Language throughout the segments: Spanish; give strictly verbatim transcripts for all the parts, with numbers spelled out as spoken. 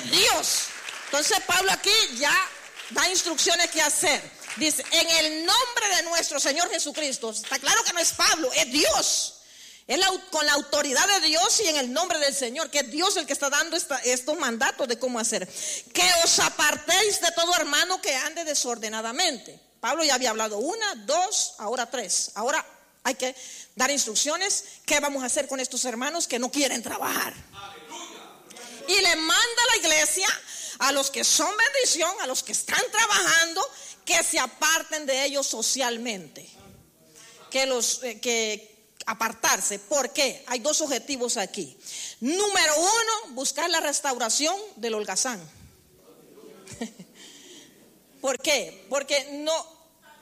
Dios. Entonces Pablo aquí ya da instrucciones qué hacer. Dice, en el nombre de nuestro Señor Jesucristo. Está claro que no es Pablo, es Dios. Es la, con la autoridad de Dios y en el nombre del Señor, que es Dios el que está dando esta, estos mandatos de cómo hacer. Que os apartéis de todo hermano que ande desordenadamente. Pablo ya había hablado una, dos, ahora tres. Ahora hay que dar instrucciones. ¿Qué vamos a hacer con estos hermanos que no quieren trabajar? Y le manda a la iglesia, a los que son bendición, a los que están trabajando, que se aparten de ellos socialmente. Que los eh, que apartarse. ¿Por qué? Hay dos objetivos aquí. Número uno, buscar la restauración del holgazán. ¿Por qué? Porque no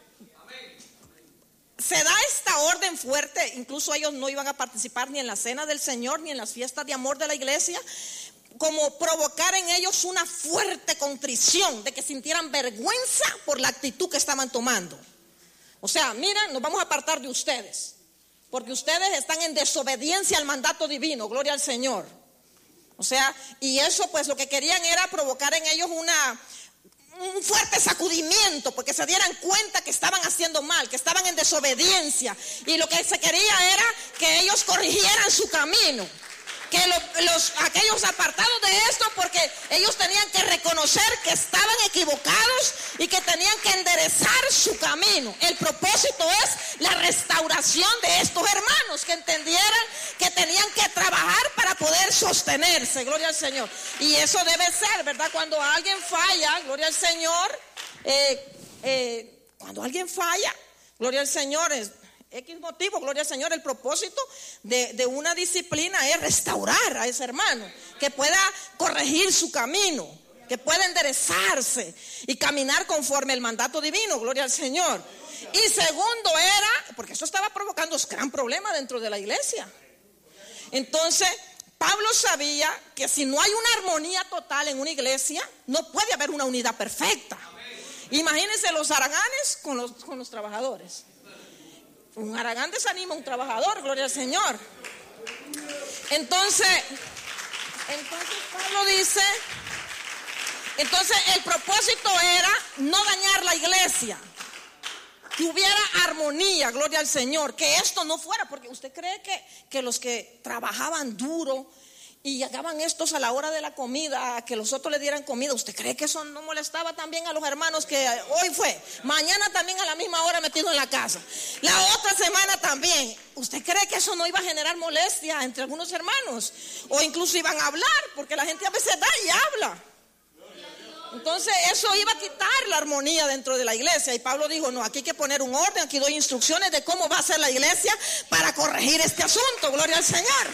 se da esta orden fuerte. Incluso ellos no iban a participar ni en la cena del Señor ni en las fiestas de amor de la iglesia, como provocar en ellos una fuerte contrición, de que sintieran vergüenza por la actitud que estaban tomando. O sea, miren, nos vamos a apartar de ustedes, porque ustedes están en desobediencia al mandato divino, gloria al Señor. O sea, y eso pues lo que querían era provocar en ellos una, un fuerte sacudimiento, porque se dieran cuenta que estaban haciendo mal, que estaban en desobediencia. Y lo que se quería era que ellos corrigieran su camino. Que los, los, aquellos apartados de esto, porque ellos tenían que reconocer que estaban equivocados y que tenían que enderezar su camino. El propósito es la restauración de estos hermanos, que entendieran que tenían que trabajar para poder sostenerse, gloria al Señor. Y eso debe ser, ¿verdad? Cuando alguien falla, gloria al Señor, eh, eh, cuando alguien falla, gloria al Señor, es X motivo, gloria al Señor. El propósito de, de una disciplina es restaurar a ese hermano, que pueda corregir su camino, que pueda enderezarse y caminar conforme el mandato divino, gloria al Señor. Y segundo era, porque esto estaba provocando un gran problema dentro de la iglesia. Entonces Pablo sabía que si no hay una armonía total en una iglesia, no puede haber una unidad perfecta. Imagínense los haraganes con los, con los trabajadores. Un haragán desanima a un trabajador, gloria al Señor. Entonces, entonces Pablo dice, entonces el propósito era no dañar la iglesia, que hubiera armonía, gloria al Señor, que esto no fuera, porque usted cree que, que los que trabajaban duro y llegaban estos a la hora de la comida, a que los otros le dieran comida, ¿usted cree que eso no molestaba también a los hermanos que hoy fue? Mañana también a la misma hora metido en la casa, la otra semana también. ¿Usted cree que eso no iba a generar molestia entre algunos hermanos? O incluso iban a hablar, porque la gente a veces da y habla. Entonces eso iba a quitar la armonía dentro de la iglesia. Y Pablo dijo, no, aquí hay que poner un orden, aquí doy instrucciones de cómo va a ser la iglesia para corregir este asunto, gloria al Señor.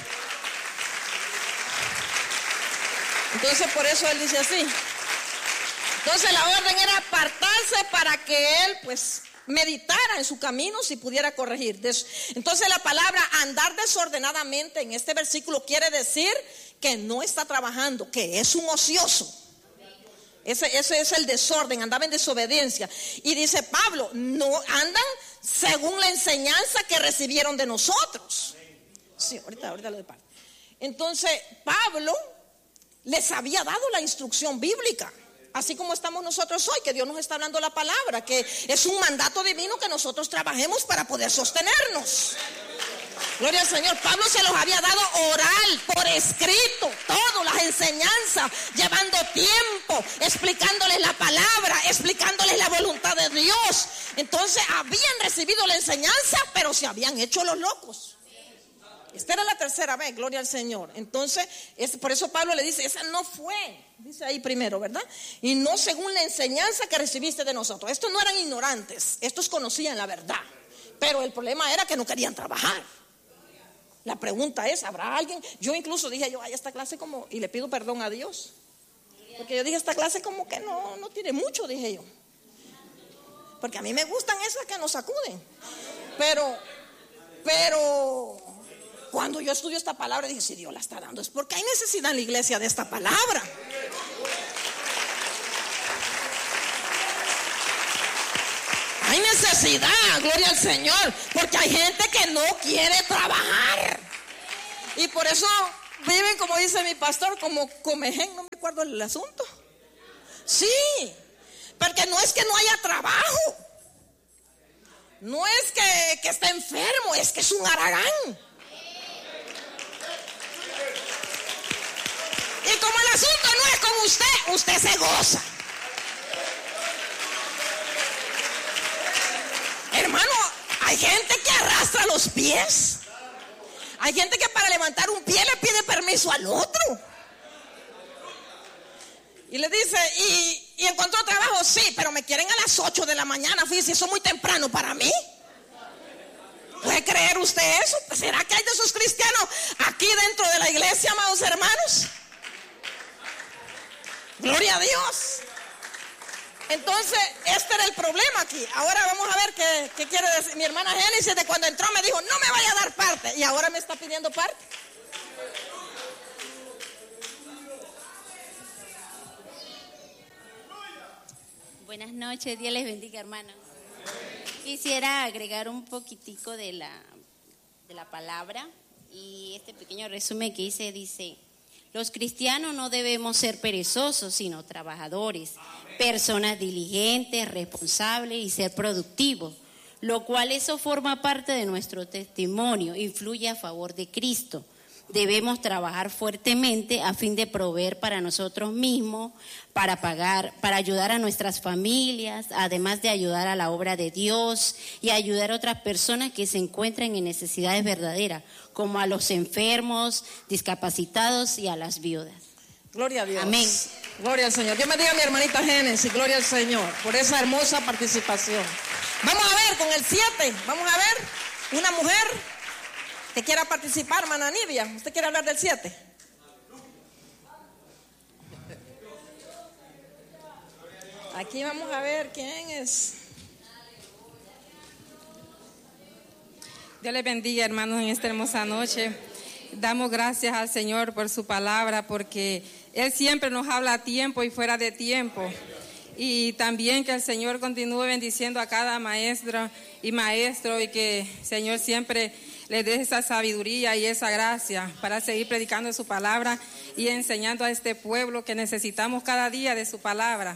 Entonces por eso él dice así. Entonces la orden era apartarse para que él pues meditara en su camino si pudiera corregir. Entonces la palabra andar desordenadamente en este versículo quiere decir que no está trabajando, que es un ocioso. Ese, ese es el desorden, andaba en desobediencia. Y dice Pablo, no andan según la enseñanza que recibieron de nosotros. Sí, ahorita, ahorita lo de Pablo. Entonces Pablo les había dado la instrucción bíblica, así como estamos nosotros hoy, que Dios nos está hablando la palabra, que es un mandato divino que nosotros trabajemos para poder sostenernos. Gloria al Señor. Pablo se los había dado oral, por escrito, todas las enseñanzas, llevando tiempo, explicándoles la palabra, explicándoles la voluntad de Dios. Entonces habían recibido la enseñanza, pero se habían hecho los locos. Esta era la tercera vez, gloria al Señor. Entonces, es, por eso Pablo le dice, esa no fue, dice ahí primero, ¿verdad? Y no según la enseñanza que recibiste de nosotros. Estos no eran ignorantes, estos conocían la verdad, pero el problema era que no querían trabajar. La pregunta es, ¿habrá alguien? Yo incluso dije, yo, ay, esta clase como, y le pido perdón a Dios, porque yo dije, esta clase como que no, no tiene mucho, dije yo, porque a mí me gustan esas que nos sacuden, pero, pero cuando yo estudio esta palabra dije, si Dios la está dando es porque hay necesidad en la iglesia de esta palabra. Hay necesidad, gloria al Señor, porque hay gente que no quiere trabajar. Y por eso viven, como dice mi pastor, como comején, no me acuerdo del asunto? Sí, porque no es que no haya trabajo, no es que, que esté enfermo, es que es un haragán. Y como el asunto no es con usted, usted se goza. Hermano, hay gente que arrastra los pies. Hay gente que para levantar un pie le pide permiso al otro. Y le dice, ¿y, y encontró trabajo? Sí, pero me quieren a las ocho de la mañana. Fíjese, eso es muy temprano para mí. ¿Puede creer usted eso? ¿Será que hay de esos cristianos aquí dentro de la iglesia, amados hermanos? Gloria a Dios. Entonces, este era el problema aquí. Ahora vamos a ver qué, qué quiere decir. Mi hermana Génesis, de cuando entró, me dijo, no me vaya a dar parte. Y ahora me está pidiendo parte. Buenas noches, Dios les bendiga, hermanos. Quisiera agregar un poquitico de la, de la palabra. Y este pequeño resumen que hice dice: los cristianos no debemos ser perezosos, sino trabajadores, personas diligentes, responsables y ser productivos, lo cual eso forma parte de nuestro testimonio, influye a favor de Cristo. Debemos trabajar fuertemente a fin de proveer para nosotros mismos, para pagar, para ayudar a nuestras familias, además de ayudar a la obra de Dios y ayudar a otras personas que se encuentran en necesidades verdaderas, como a los enfermos, discapacitados y a las viudas. Gloria a Dios. Amén. Gloria al Señor. Dios me diga a mi hermanita Génesis, gloria al Señor, por esa hermosa participación. Vamos a ver con el siete, vamos a ver una mujer que quiera participar, hermana Nidia. ¿Usted quiere hablar del siete? Aquí vamos a ver quién es. Dios les bendiga, hermanos, en esta hermosa noche. Damos gracias al Señor por su palabra, porque Él siempre nos habla a tiempo y fuera de tiempo. Y también que el Señor continúe bendiciendo a cada maestra y maestro, y que el Señor siempre les dé esa sabiduría y esa gracia para seguir predicando su palabra y enseñando a este pueblo que necesitamos cada día de su palabra.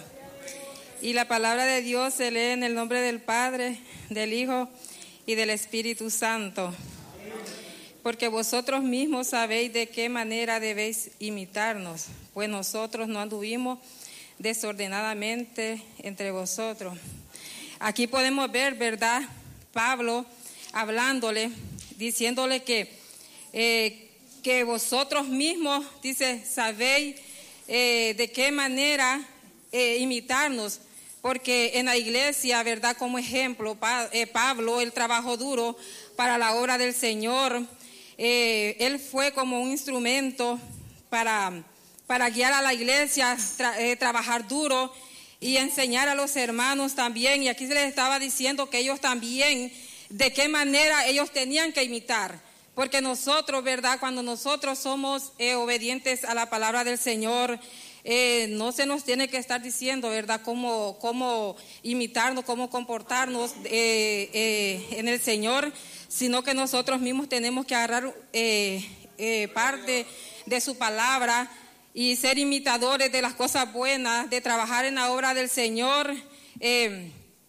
Y la palabra de Dios se lee en el nombre del Padre, del Hijo y del Espíritu Santo. Porque vosotros mismos sabéis de qué manera debéis imitarnos, pues nosotros no anduvimos desordenadamente entre vosotros. Aquí podemos ver, ¿verdad?, Pablo hablándole, diciéndole que, eh, que vosotros mismos, dice, sabéis eh, de qué manera eh, imitarnos, porque en la iglesia, ¿verdad?, como ejemplo, pa, eh, Pablo, él trabajó duro para la obra del Señor. Eh, él fue como un instrumento para, para guiar a la iglesia, tra, eh, trabajar duro y enseñar a los hermanos también. Y aquí se les estaba diciendo que ellos también, de qué manera ellos tenían que imitar. Porque nosotros, ¿verdad?, cuando nosotros somos eh, obedientes a la palabra del Señor, eh, no se nos tiene que estar diciendo, ¿verdad?, cómo, cómo imitarnos, cómo comportarnos eh, eh, en el Señor, sino que nosotros mismos tenemos que agarrar eh, eh, parte de su palabra y ser imitadores de las cosas buenas, de trabajar en la obra del Señor. Eh,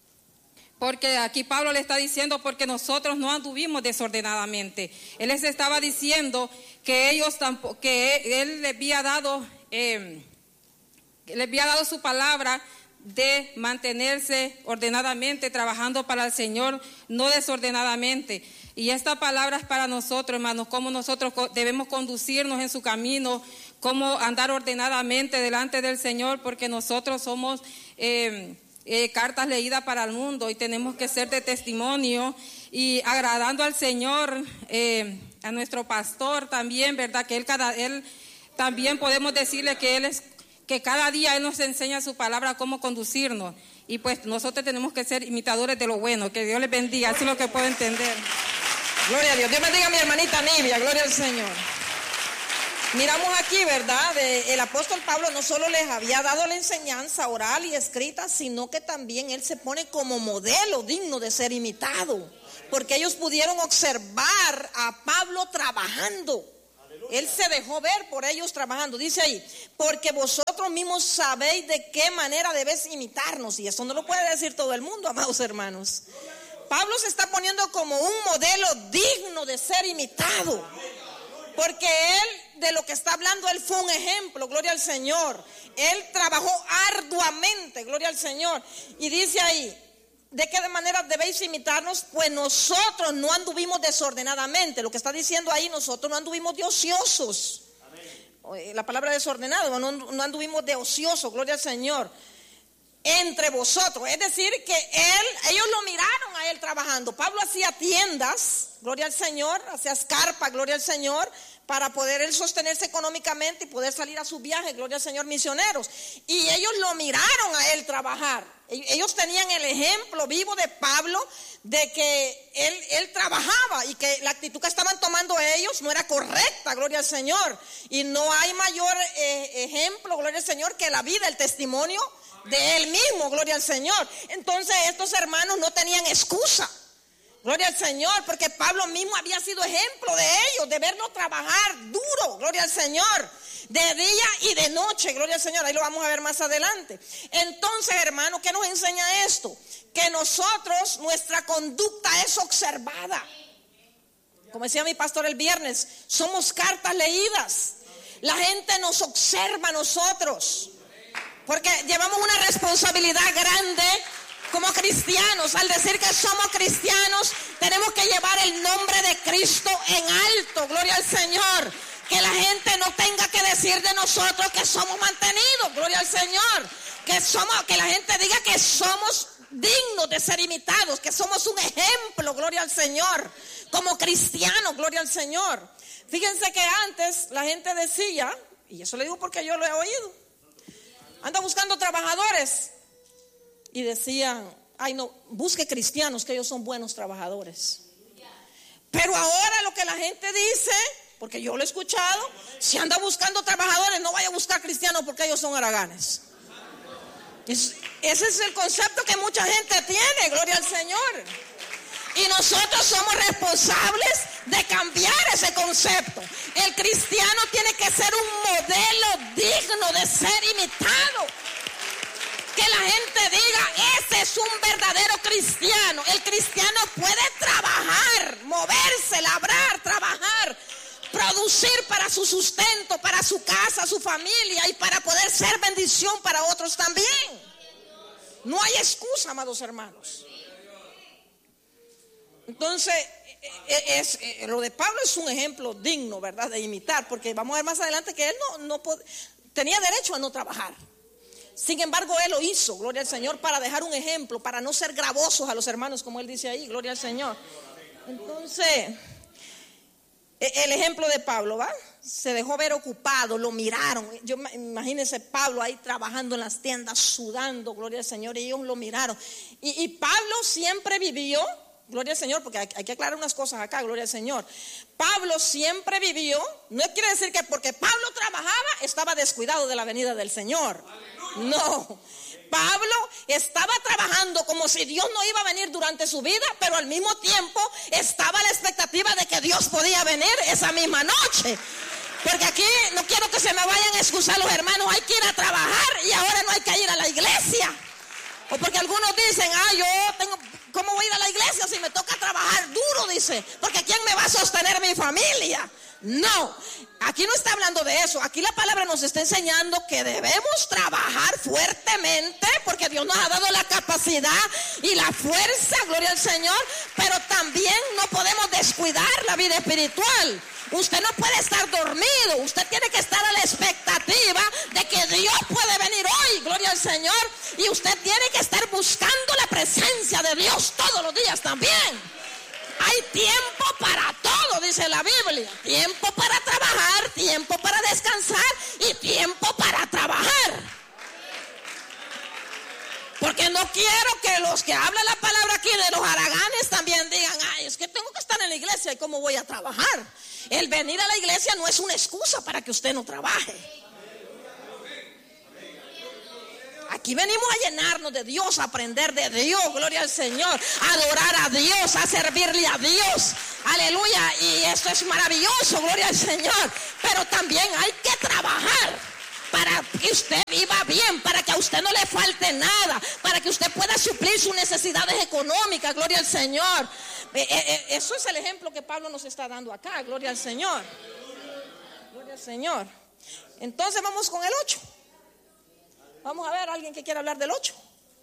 porque aquí Pablo le está diciendo, porque nosotros no anduvimos desordenadamente. Él les estaba diciendo que ellos tampoco, que él les había dado, eh, les había dado su palabra de mantenerse ordenadamente, trabajando para el Señor, no desordenadamente. Y esta palabra es para nosotros, hermanos, cómo nosotros debemos conducirnos en su camino, cómo andar ordenadamente delante del Señor, porque nosotros somos eh, eh, cartas leídas para el mundo y tenemos que ser de testimonio y agradando al Señor, eh, a nuestro pastor también, ¿verdad? Que él, cada, él también podemos decirle que él es que cada día Él nos enseña su palabra, cómo conducirnos. Y pues nosotros tenemos que ser imitadores de lo bueno. Que Dios les bendiga, así es lo que puedo entender. Gloria a Dios. Dios bendiga a mi hermanita Nidia, gloria al Señor. Miramos aquí, ¿verdad? De, el apóstol Pablo no solo les había dado la enseñanza oral y escrita, sino que también él se pone como modelo digno de ser imitado. Porque ellos pudieron observar a Pablo trabajando. Él se dejó ver por ellos trabajando. Dice ahí, porque vosotros vosotros mismos sabéis de qué manera debéis imitarnos. Y eso no lo puede decir todo el mundo, amados hermanos. Pablo se está poniendo como un modelo digno de ser imitado. Porque él, de lo que está hablando, él fue un ejemplo, gloria al Señor. Él trabajó arduamente, gloria al Señor. Y dice ahí, ¿de qué manera debéis imitarnos? Pues nosotros no anduvimos desordenadamente. Lo que está diciendo ahí, nosotros no anduvimos de ociosos. Amén. La palabra desordenado, no, no anduvimos de ociosos, gloria al Señor. Entre vosotros, es decir que él, ellos lo miraron a él trabajando. Pablo hacía tiendas, gloria al Señor, hacía escarpa, gloria al Señor, para poder él sostenerse económicamente y poder salir a sus viajes, gloria al Señor, misioneros. Y ellos lo miraron a él trabajar. Ellos tenían el ejemplo vivo de Pablo de que él, él trabajaba y que la actitud que estaban tomando ellos no era correcta, gloria al Señor. Y no hay mayor eh, ejemplo, gloria al Señor, que la vida, el testimonio de él mismo, gloria al Señor. Entonces estos hermanos no tenían excusa, gloria al Señor, porque Pablo mismo había sido ejemplo de ellos, de verlo trabajar duro, gloria al Señor, de día y de noche, gloria al Señor. Ahí lo vamos a ver más adelante. Entonces, hermano, ¿qué nos enseña esto? Que nosotros, nuestra conducta es observada. Como decía mi pastor el viernes, somos cartas leídas. La gente nos observa a nosotros, porque llevamos una responsabilidad grande como cristianos. Al decir que somos cristianos, tenemos que llevar el nombre de Cristo en alto, gloria al Señor. Que la gente no tenga que decir de nosotros que somos mantenidos, gloria al Señor. Que somos, que la gente diga que somos dignos de ser imitados, que somos un ejemplo, gloria al Señor, como cristianos, gloria al Señor. Fíjense que antes la gente decía, y eso le digo porque yo lo he oído, anda buscando trabajadores. Y decían, ay no, busque cristianos que ellos son buenos trabajadores. Pero ahora lo que la gente dice, porque yo lo he escuchado, si anda buscando trabajadores, no vaya a buscar cristianos porque ellos son haraganes. Es, ese es el concepto que mucha gente tiene, gloria al Señor. Y nosotros somos responsables de cambiar ese concepto. El cristiano tiene que ser un modelo digno de ser imitado. Que la gente diga, ese es un verdadero cristiano. El cristiano puede trabajar, moverse, labrar, trabajar, producir para su sustento, para su casa, su familia, y para poder ser bendición para otros también. No hay excusa, amados hermanos. Entonces, es, es, lo de Pablo es un ejemplo digno, ¿verdad?, de imitar, porque vamos a ver más adelante que él no, no pod- tenía derecho a no trabajar. Sin embargo, él lo hizo, gloria al Señor, para dejar un ejemplo, para no ser gravosos a los hermanos, como él dice ahí, gloria al Señor. Entonces, el ejemplo de Pablo, ¿va? Se dejó ver ocupado, lo miraron. Yo imagínense Pablo ahí trabajando en las tiendas, sudando, gloria al Señor, y ellos lo miraron. Y, y Pablo siempre vivió, gloria al Señor, porque hay, hay que aclarar unas cosas acá, gloria al Señor. Pablo siempre vivió, no quiere decir que porque Pablo trabajaba estaba descuidado de la venida del Señor. No, Pablo estaba trabajando como si Dios no iba a venir durante su vida, pero al mismo tiempo estaba a la expectativa de que Dios podía venir esa misma noche. Porque aquí no quiero que se me vayan a excusar los hermanos, hay que ir a trabajar y ahora no hay que ir a la iglesia. O porque algunos dicen, ah, yo tengo, ¿cómo voy a ir a la iglesia si me toca trabajar duro? Dice, porque ¿quién me va a sostener mi familia? No, aquí no está hablando de eso. Aquí la palabra nos está enseñando que debemos trabajar fuertemente, porque Dios nos ha dado la capacidad y la fuerza, gloria al Señor, pero también no podemos descuidar la vida espiritual. Usted no puede estar dormido, usted tiene que estar a la expectativa de que Dios puede venir hoy, gloria al Señor, y usted tiene que estar buscando la presencia de Dios todos los días también. Hay tiempo para todo, dice la Biblia. Tiempo para trabajar, tiempo para descansar y tiempo para trabajar. Porque no quiero que los que hablan la palabra aquí de los haraganes también digan, ay, es que tengo que estar en la iglesia y cómo voy a trabajar. El venir a la iglesia no es una excusa para que usted no trabaje. Aquí venimos a llenarnos de Dios, a aprender de Dios, gloria al Señor, a adorar a Dios, a servirle a Dios, aleluya, y esto es maravilloso, gloria al Señor, pero también hay que trabajar, para que usted viva bien, para que a usted no le falte nada, para que usted pueda suplir sus necesidades económicas, gloria al Señor. Eh, eh, eso es el ejemplo que Pablo nos está dando acá, gloria al Señor. Gloria al Señor. Entonces vamos con el ocho. Vamos a ver, alguien que quiera hablar del ocho.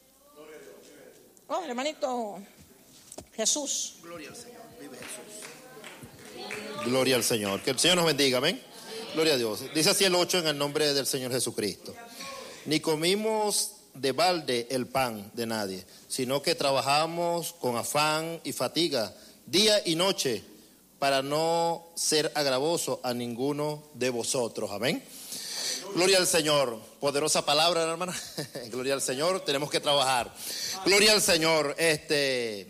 Oh, hermanito Jesús. Gloria al Señor, vive Jesús. Gloria al Señor, que el Señor nos bendiga, amén. Gloria a Dios. Dice así el ocho en el nombre del Señor Jesucristo. Ni comimos de balde el pan de nadie, sino que trabajamos con afán y fatiga día y noche para no ser agravoso a ninguno de vosotros, amén. Gloria al Señor, poderosa palabra, hermana. Gloria al Señor, tenemos que trabajar. Gloria al Señor. Este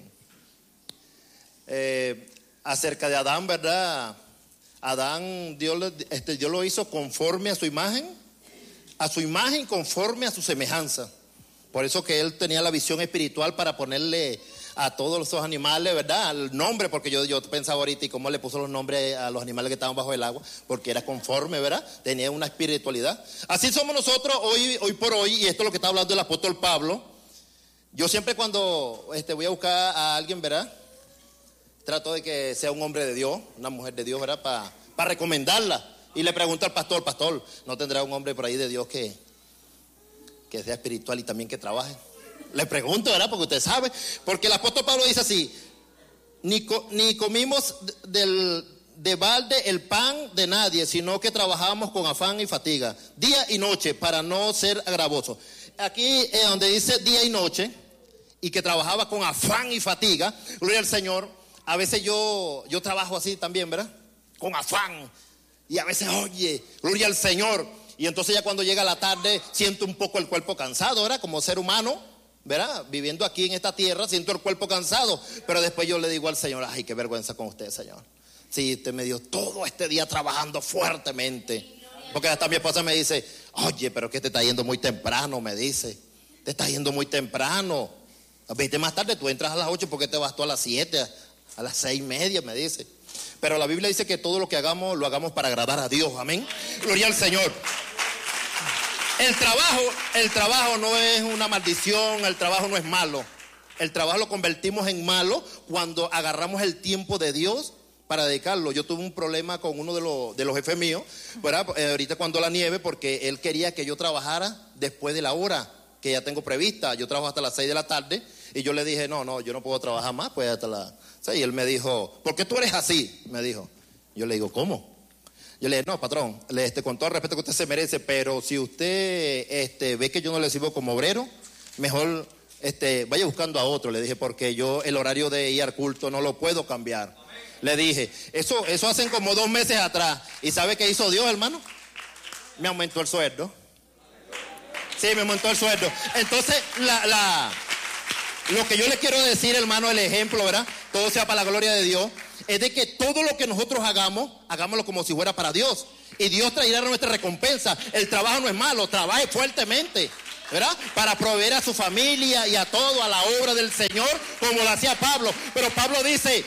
eh, acerca de Adán, ¿verdad? Adán, Dios, este, Dios lo hizo conforme a su imagen, a su imagen conforme a su semejanza. Por eso que él tenía la visión espiritual para ponerle a todos esos animales, ¿verdad? El nombre, porque yo, yo pensaba ahorita y cómo le puso los nombres a los animales que estaban bajo el agua, porque era conforme, ¿verdad? Tenía una espiritualidad. Así somos nosotros hoy, hoy por hoy, y esto es lo que está hablando el apóstol Pablo. Yo siempre cuando este, voy a buscar a alguien, ¿verdad? Trato de que sea un hombre de Dios, una mujer de Dios, ¿verdad? Para pa recomendarla. Y le pregunto al pastor, pastor, ¿no tendrá un hombre por ahí de Dios que, que sea espiritual y también que trabaje? Le pregunto, ¿verdad? Porque usted sabe. Porque el apóstol Pablo dice así: ni, co, ni comimos del, de balde el pan de nadie, sino que trabajamos con afán y fatiga, día y noche, para no ser agravosos. Aquí eh, donde dice día y noche, y que trabajaba con afán y fatiga, gloria al Señor. A veces yo, yo trabajo así también, ¿verdad? Con afán. Y a veces, oye, gloria al Señor. Y entonces ya cuando llega la tarde siento un poco el cuerpo cansado, ¿verdad? Como ser humano, ¿verdad? Viviendo aquí en esta tierra, siento el cuerpo cansado. Pero después yo le digo al Señor, ay, qué vergüenza con usted, Señor. Sí, usted me dio todo este día trabajando fuertemente. Porque hasta mi esposa me dice, oye, pero que te está yendo muy temprano, me dice. Te está yendo muy temprano. Vete más tarde, tú entras a las ocho, ¿por qué te vas tú a las siete? A las seis y media, me dice. Pero la Biblia dice que todo lo que hagamos, lo hagamos para agradar a Dios, amén. Gloria al Señor. El trabajo, el trabajo no es una maldición, el trabajo no es malo. El trabajo lo convertimos en malo cuando agarramos el tiempo de Dios para dedicarlo. Yo tuve un problema con uno de los, de los jefes míos, ¿verdad? Eh, ahorita cuando la nieve, porque él quería que yo trabajara después de la hora que ya tengo prevista. Yo trabajo hasta las seis de la tarde y yo le dije, no, no, yo no puedo trabajar más, pues hasta la... Sí, y él me dijo, ¿por qué tú eres así? Me dijo. Yo le digo, ¿cómo? Yo le dije, no, patrón, le, este, con todo el respeto que usted se merece, pero si usted este, ve que yo no le sirvo como obrero, mejor este, vaya buscando a otro. Le dije, porque yo el horario de ir al culto no lo puedo cambiar. Le dije, eso, eso hacen como dos meses atrás. ¿Y sabe qué hizo Dios, hermano? Me aumentó el sueldo. Sí, me aumentó el sueldo. Entonces, la, la, lo que yo le quiero decir, hermano, el ejemplo, ¿verdad? Todo sea para la gloria de Dios, es de que todo lo que nosotros hagamos, hagámoslo como si fuera para Dios. Y Dios traerá nuestra recompensa. El trabajo no es malo, trabaje fuertemente, ¿verdad? Para proveer a su familia y a todo, a la obra del Señor, como lo hacía Pablo. Pero Pablo dice,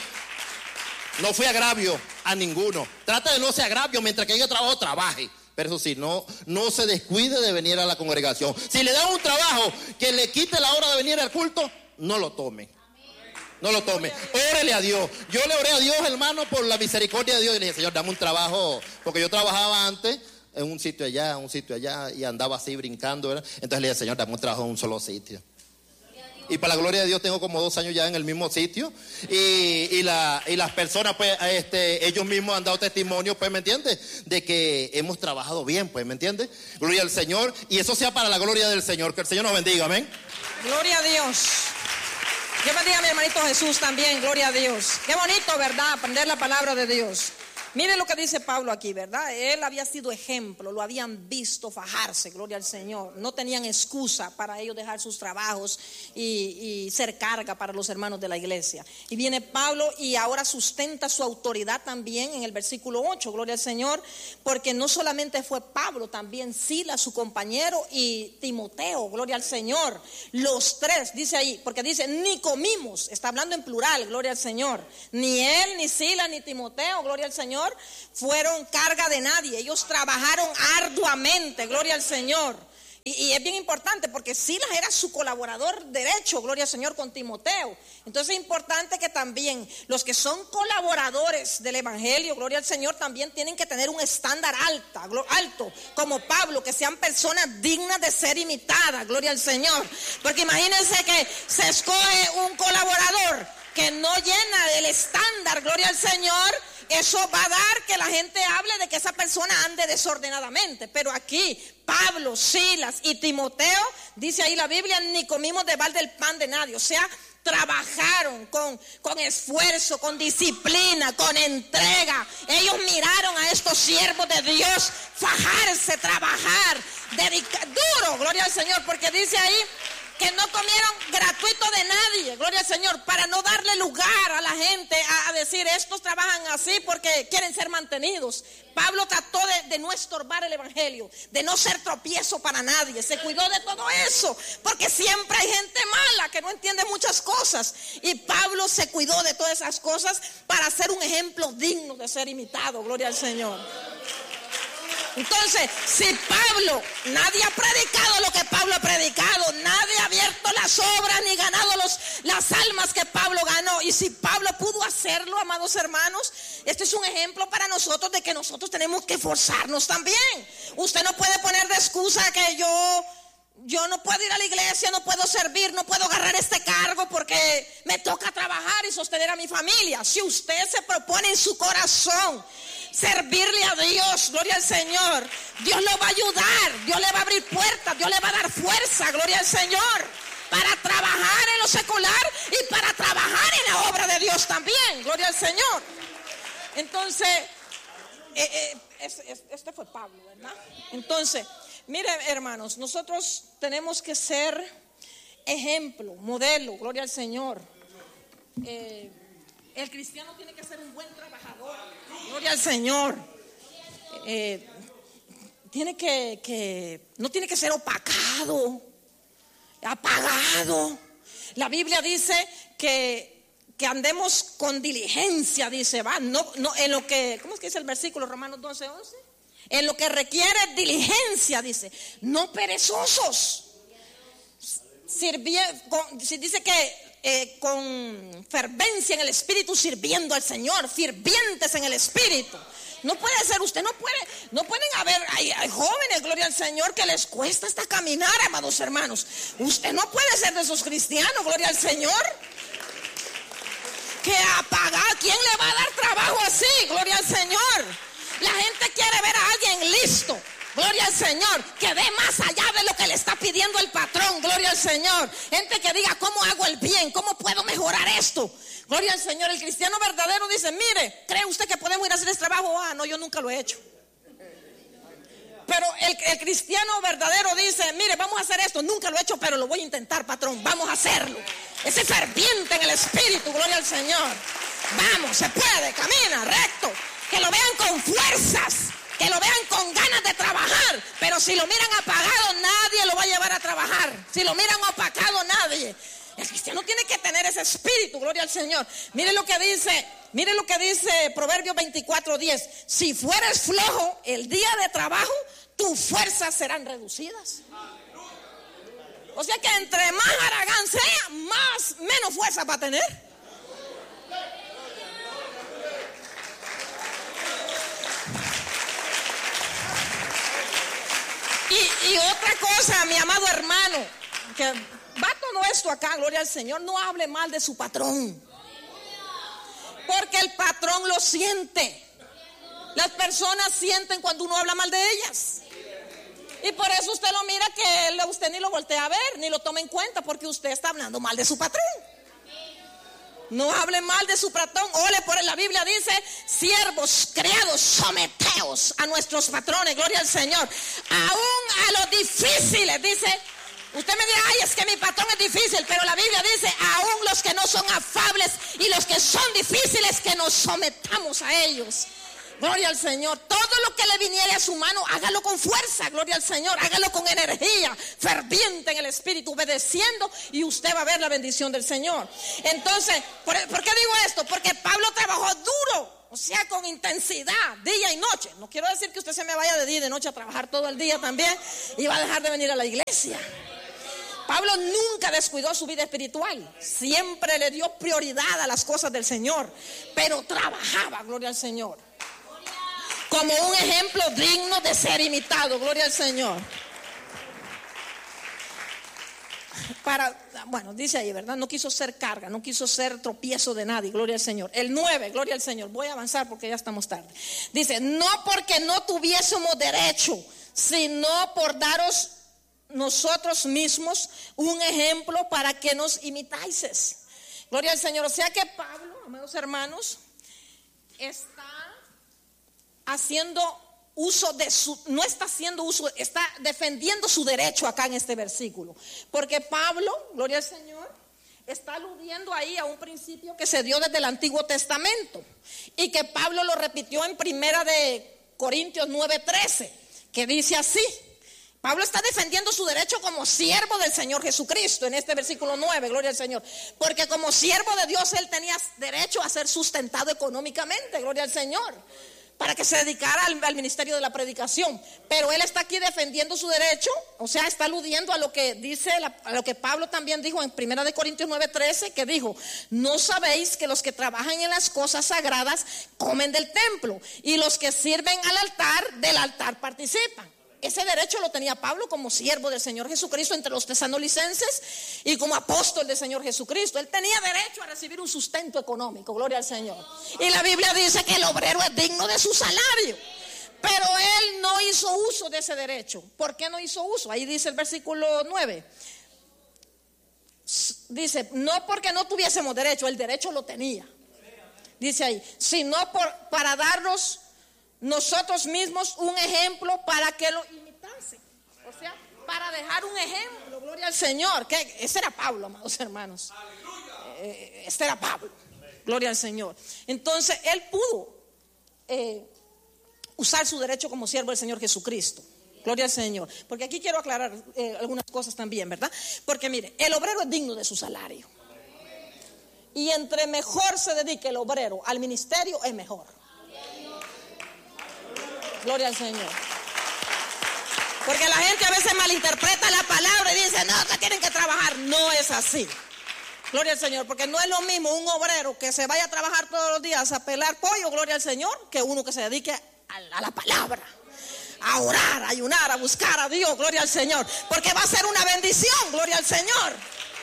no fue agravio a ninguno. Trata de no ser agravio, mientras que haya trabajo, trabaje. Pero eso sí, no, no se descuide de venir a la congregación. Si le dan un trabajo que le quite la hora de venir al culto, no lo tome. No lo tome. Órele a Dios. Yo le oré a Dios, hermano, por la misericordia de Dios. Y le dije, Señor, dame un trabajo. Porque yo trabajaba antes en un sitio allá, en un sitio allá, y andaba así brincando, ¿verdad? Entonces le dije, Señor, dame un trabajo en un solo sitio. Y para la gloria de Dios tengo como dos años ya en el mismo sitio. Y, y, la, y las personas, pues, este, ellos mismos han dado testimonio, pues, ¿me entiendes? De que hemos trabajado bien, pues, ¿me entiendes? Gloria al Señor. Y eso sea para la gloria del Señor. Que el Señor nos bendiga, amén. Gloria a Dios. Yo bendiga a mi hermanito Jesús también, gloria a Dios. Qué bonito, ¿verdad? Aprender la palabra de Dios. Miren lo que dice Pablo aquí, ¿verdad? Él había sido ejemplo, lo habían visto fajarse, gloria al Señor. No tenían excusa para ellos dejar sus trabajos y, y ser carga para los hermanos de la iglesia. Y viene Pablo y ahora sustenta su autoridad también en el versículo ocho, gloria al Señor, porque no solamente fue Pablo, también Silas, su compañero, y Timoteo, gloria al Señor. Los tres, dice ahí, porque dice, ni comimos, está hablando en plural, gloria al Señor. Ni él, ni Silas, ni Timoteo, gloria al Señor, Señor, fueron carga de nadie. Ellos trabajaron arduamente, gloria al Señor. Y, y es bien importante porque Silas era su colaborador derecho, gloria al Señor, con Timoteo. Entonces es importante que también los que son colaboradores del Evangelio, gloria al Señor, también tienen que tener un estándar alta, alto, como Pablo, que sean personas dignas de ser imitadas, gloria al Señor. Porque imagínense que se escoge un colaborador que no llena el estándar, gloria al Señor. Eso va a dar que la gente hable de que esa persona ande desordenadamente. Pero aquí Pablo, Silas y Timoteo, dice ahí la Biblia, ni comimos de balde el pan de nadie. O sea, trabajaron con, con esfuerzo, con disciplina, con entrega. Ellos miraron a estos siervos de Dios fajarse, trabajar, dedicar, duro, gloria al Señor, porque dice ahí que no comieron gratuito de nadie, gloria al Señor, para no darle lugar a la gente a, a decir, estos trabajan así porque quieren ser mantenidos. Pablo trató de, de no estorbar el Evangelio, de no ser tropiezo para nadie, se cuidó de todo eso, porque siempre hay gente mala que no entiende muchas cosas, y Pablo se cuidó de todas esas cosas para ser un ejemplo digno de ser imitado, gloria al Señor. Entonces, si Pablo, nadie ha predicado lo que Pablo ha predicado, nadie ha abierto las obras ni ganado los, las almas que Pablo ganó, y si Pablo pudo hacerlo, amados hermanos, este es un ejemplo para nosotros de que nosotros tenemos que esforzarnos también. Usted no puede poner de excusa que yo, yo no puedo ir a la iglesia, no puedo servir, no puedo agarrar este cargo porque me toca trabajar y sostener a mi familia. Si usted se propone en su corazón servirle a Dios, gloria al Señor, Dios lo va a ayudar, Dios le va a abrir puertas, Dios le va a dar fuerza, gloria al Señor, para trabajar en lo secular y para trabajar en la obra de Dios también, gloria al Señor. Entonces, eh, eh, este fue Pablo, ¿verdad? Entonces, mire, hermanos, nosotros tenemos que ser ejemplo, modelo, gloria al Señor. Eh, el cristiano tiene que ser un buen trabajador, gloria al Señor. Eh, tiene que, que, no tiene que ser opacado, apagado. La Biblia dice que, que andemos con diligencia, dice, va, no, no, en lo que, ¿cómo es que dice el versículo Romanos doce, once? En lo que requiere diligencia, dice, no perezosos. Sirvie, con, dice que eh, con fervencia en el espíritu, sirviendo al Señor, firvientes en el espíritu. No puede ser, usted no puede, no pueden haber, hay, hay jóvenes, gloria al Señor, que les cuesta hasta caminar, amados hermanos. Usted no puede ser de esos cristianos, gloria al Señor, que apagar, ¿quién le va a dar trabajo así? Gloria al Señor. La gente quiere ver a alguien listo, gloria al Señor, que dé más allá de lo que le está pidiendo el patrón, gloria al Señor. Gente que diga, ¿cómo hago el bien? ¿Cómo puedo mejorar esto? Gloria al Señor. El cristiano verdadero dice, mire, ¿cree usted que podemos ir a hacer este trabajo? Ah, no, yo nunca lo he hecho. Pero el, el cristiano verdadero dice, mire, vamos a hacer esto, nunca lo he hecho, pero lo voy a intentar, patrón, vamos a hacerlo. Ese ferviente en el espíritu, gloria al Señor. Vamos, se puede, camina recto. Que lo vean con fuerzas, que lo vean con ganas de trabajar. Pero si lo miran apagado, nadie lo va a llevar a trabajar. Si lo miran opacado, nadie. El cristiano tiene que tener ese espíritu, gloria al Señor. Mire lo que dice, mire lo que dice Proverbios veinticuatro diez. Si fueres flojo el día de trabajo, tus fuerzas serán reducidas. O sea que entre más haragán sea, más, menos fuerza va a tener. Y, y otra cosa, mi amado hermano, que va todo esto acá, gloria al Señor, no hable mal de su patrón, porque el patrón lo siente. Las personas sienten cuando uno habla mal de ellas, y por eso usted lo mira que usted ni lo voltea a ver, ni lo toma en cuenta, porque usted está hablando mal de su patrón. No hable mal de su patrón. Ole, por la Biblia dice, siervos creados, someteos a nuestros patrones, gloria al Señor. Aún a los difíciles, dice. Usted me dirá, ay, es que mi patrón es difícil, pero la Biblia dice, aún los que no son afables y los que son difíciles, que nos sometamos a ellos. Gloria al Señor. Todo lo que le viniere a su mano, hágalo con fuerza, gloria al Señor. Hágalo con energía, ferviente en el espíritu, obedeciendo, y usted va a ver la bendición del Señor. Entonces, ¿por, ¿por qué digo esto? Porque Pablo trabajó duro. o sea, con intensidad, día y noche. No quiero decir que usted se me vaya de día y de noche a trabajar todo el día también y va a dejar de venir a la iglesia. Pablo nunca descuidó su vida espiritual, siempre le dio prioridad a las cosas del Señor, pero trabajaba, gloria al Señor, como un ejemplo digno de ser imitado, gloria al Señor. Para, bueno, dice ahí, ¿verdad? No quiso ser carga, no quiso ser tropiezo de nadie, gloria al Señor. El nueve, gloria al Señor. Voy a avanzar porque ya estamos tarde. Dice, no porque no tuviésemos derecho, sino por daros nosotros mismos un ejemplo para que nos imitáis. Gloria al Señor. O sea que Pablo, amados hermanos, está haciendo uso de su, no está haciendo uso, está defendiendo su derecho acá en este versículo, porque Pablo, gloria al Señor, está aludiendo ahí a un principio que se dio desde el Antiguo Testamento y que Pablo lo repitió en Primera de Corintios nueve trece, que dice así. Pablo está defendiendo su derecho como siervo del Señor Jesucristo en este versículo nueve, gloria al Señor, porque como siervo de Dios él tenía derecho a ser sustentado económicamente, gloria al Señor, para que se dedicara al, al ministerio de la predicación. Pero él está aquí defendiendo su derecho, o sea, está aludiendo a lo que dice, la, a lo que Pablo también dijo en Primera de Corintios nueve trece, que dijo, no sabéis que los que trabajan en las cosas sagradas comen del templo, y los que sirven al altar, del altar participan. Ese derecho lo tenía Pablo como siervo del Señor Jesucristo entre los tesalonicenses y como apóstol del Señor Jesucristo. Él tenía derecho a recibir un sustento económico, gloria al Señor. Y la Biblia dice que el obrero es digno de su salario. Pero él no hizo uso de ese derecho. ¿Por qué no hizo uso? Ahí dice el versículo nueve. Dice, no porque no tuviésemos derecho, el derecho lo tenía. Dice ahí, sino por, para darnos nosotros mismos un ejemplo para que lo imitasen. O sea, para dejar un ejemplo, gloria al Señor. Que ese era Pablo, amados hermanos. Eh, este era Pablo, gloria al Señor. Entonces, él pudo eh, usar su derecho como siervo del Señor Jesucristo. Gloria al Señor. Porque aquí quiero aclarar eh, algunas cosas también, ¿verdad? Porque mire, el obrero es digno de su salario. Y entre mejor se dedique el obrero al ministerio, es mejor. Gloria al Señor. Porque la gente a veces malinterpreta la palabra y dice, no, que tienen que trabajar. No es así. Gloria al Señor. Porque no es lo mismo un obrero que se vaya a trabajar todos los días a pelar pollo, gloria al Señor, que uno que se dedique a, a la palabra, a orar, a ayunar, a buscar a Dios, gloria al Señor. Porque va a ser una bendición, gloria al Señor.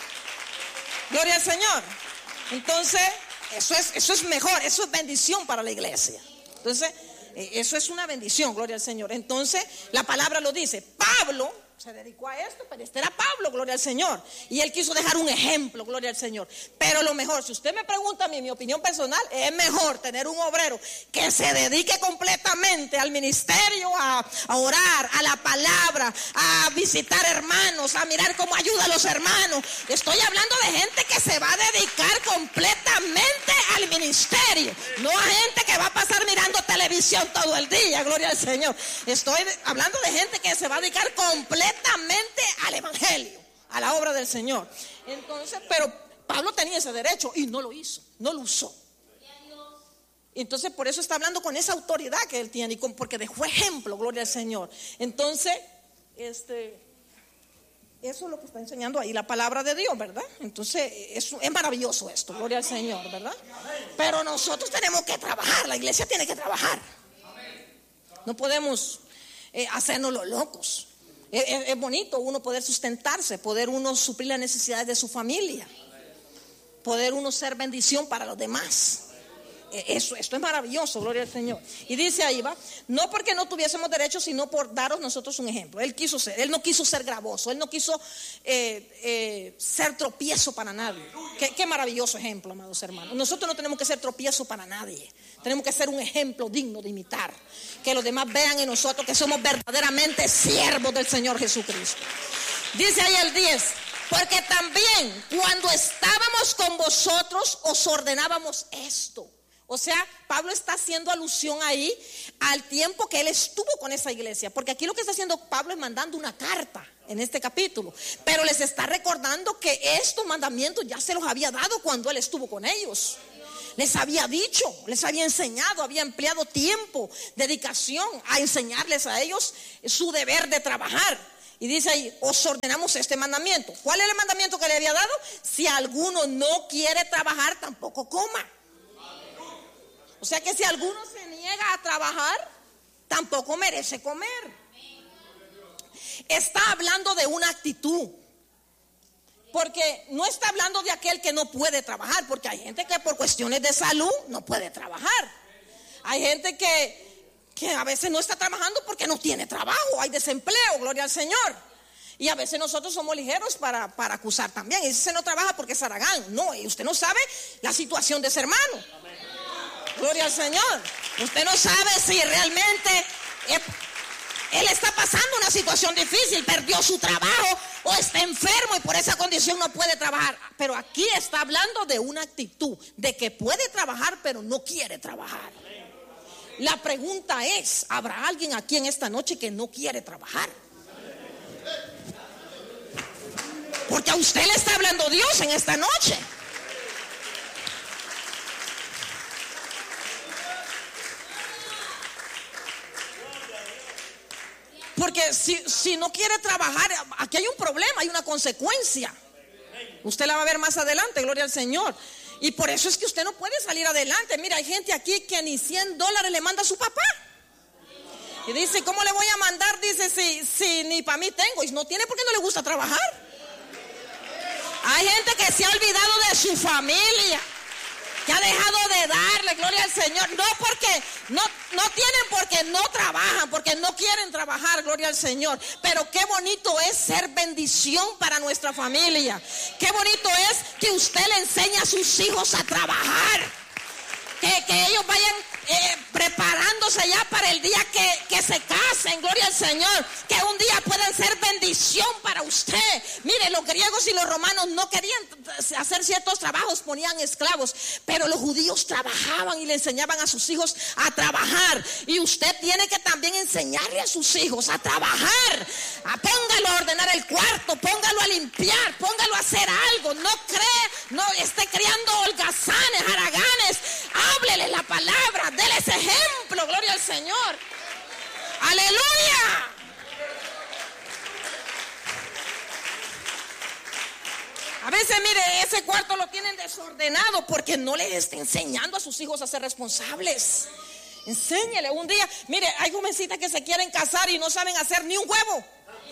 Gloria al Señor. Entonces, eso es, eso es mejor, eso es bendición para la iglesia. Entonces, eso es una bendición, gloria al Señor. Entonces, la palabra lo dice. Pablo se dedicó a esto, pero este era Pablo, gloria al Señor. Y él quiso dejar un ejemplo, gloria al Señor. Pero lo mejor, si usted me pregunta a mí, mi opinión personal, es mejor tener un obrero que se dedique completamente al ministerio, a, a orar, a la palabra, a visitar hermanos, a mirar cómo ayuda a los hermanos. Estoy hablando de gente que se va a dedicar completamente al ministerio, no a gente que va a pasar mirando televisión todo el día, gloria al Señor. Estoy hablando de gente que se va a dedicar completamente al evangelio, a la obra del Señor. Entonces, pero Pablo tenía ese derecho y no lo hizo, no lo usó. Entonces, por eso está hablando con esa autoridad que él tiene y con, porque dejó ejemplo, gloria al Señor. Entonces, este, eso es lo que está enseñando ahí la palabra de Dios, ¿verdad? Entonces, es, es maravilloso esto, gloria al Señor, ¿verdad? Pero nosotros tenemos que trabajar, la iglesia tiene que trabajar. No podemos eh, hacernos los locos. Es, es, es bonito uno poder sustentarse, poder uno suplir las necesidades de su familia, poder uno ser bendición para los demás. Eso, esto es maravilloso, gloria al Señor. Y dice ahí, va, no porque no tuviésemos derecho, sino por daros nosotros un ejemplo. Él quiso ser, él no quiso ser gravoso, él no quiso eh, eh, ser tropiezo para nadie. Qué, qué maravilloso ejemplo, amados hermanos. Nosotros no tenemos que ser tropiezo para nadie. Tenemos que ser un ejemplo digno de imitar. Que los demás vean en nosotros que somos verdaderamente siervos del Señor Jesucristo. Dice ahí el diez, porque también cuando estábamos con vosotros os ordenábamos esto. O sea, Pablo está haciendo alusión ahí al tiempo que él estuvo con esa iglesia. Porque aquí lo que está haciendo Pablo es mandando una carta en este capítulo. Pero les está recordando que estos mandamientos ya se los había dado cuando él estuvo con ellos. Les había dicho, les había enseñado, había empleado tiempo, dedicación a enseñarles a ellos su deber de trabajar. Y dice ahí, os ordenamos este mandamiento. ¿Cuál es el mandamiento que le había dado? Si alguno no quiere trabajar, tampoco coma. O sea que si alguno se niega a trabajar, tampoco merece comer. Está hablando de una actitud. Porque no está hablando de aquel que no puede trabajar, porque hay gente que por cuestiones de salud no puede trabajar. Hay gente que, que a veces no está trabajando porque no tiene trabajo, hay desempleo, gloria al Señor. Y a veces nosotros somos ligeros para, para acusar también. Y dice, no trabaja porque es haragán. No, y usted no sabe la situación de ese hermano. Gloria al Señor. Usted no sabe si realmente eh, él está pasando una situación difícil, perdió su trabajo o está enfermo y por esa condición no puede trabajar. Pero aquí está hablando de una actitud de que puede trabajar pero no quiere trabajar. La pregunta es, ¿habrá alguien aquí en esta noche que no quiere trabajar? Porque a usted le está hablando Dios en esta noche. Porque si, si no quiere trabajar, aquí hay un problema, hay una consecuencia. Usted la va a ver más adelante, gloria al Señor. Y por eso es que usted no puede salir adelante. Mira, hay gente aquí que ni cien dólares le manda a su papá. Y dice, ¿cómo le voy a mandar? Dice, si, si ni para mí tengo. Y no tiene porque no le gusta trabajar. Hay gente que se ha olvidado de su familia, que ha dejado de darle gloria al Señor. No porque no, no tienen porque no trabajan, porque no quieren trabajar, gloria al Señor. Pero qué bonito es ser bendición para nuestra familia. Qué bonito es que usted le enseñe a sus hijos a trabajar. Que, que ellos vayan eh, preparándose ya para el día que, que se casen, gloria al Señor. Que un día puedan ser bendición para usted. Mire, los griegos y los romanos no querían hacer ciertos trabajos, ponían esclavos. Pero los judíos trabajaban y le enseñaban a sus hijos a trabajar. Y usted tiene que también enseñarle a sus hijos a trabajar. A, póngalo a ordenar el cuarto, póngalo a limpiar, póngalo a hacer algo. No cree, no esté criando holgazanes, haraganes. Háblele la palabra, déle ese ejemplo, gloria al Señor. Aleluya. A veces, mire, ese cuarto lo tienen desordenado porque no les está enseñando a sus hijos a ser responsables. Enséñele un día. Mire, hay jovencitas que se quieren casar y no saben hacer ni un huevo.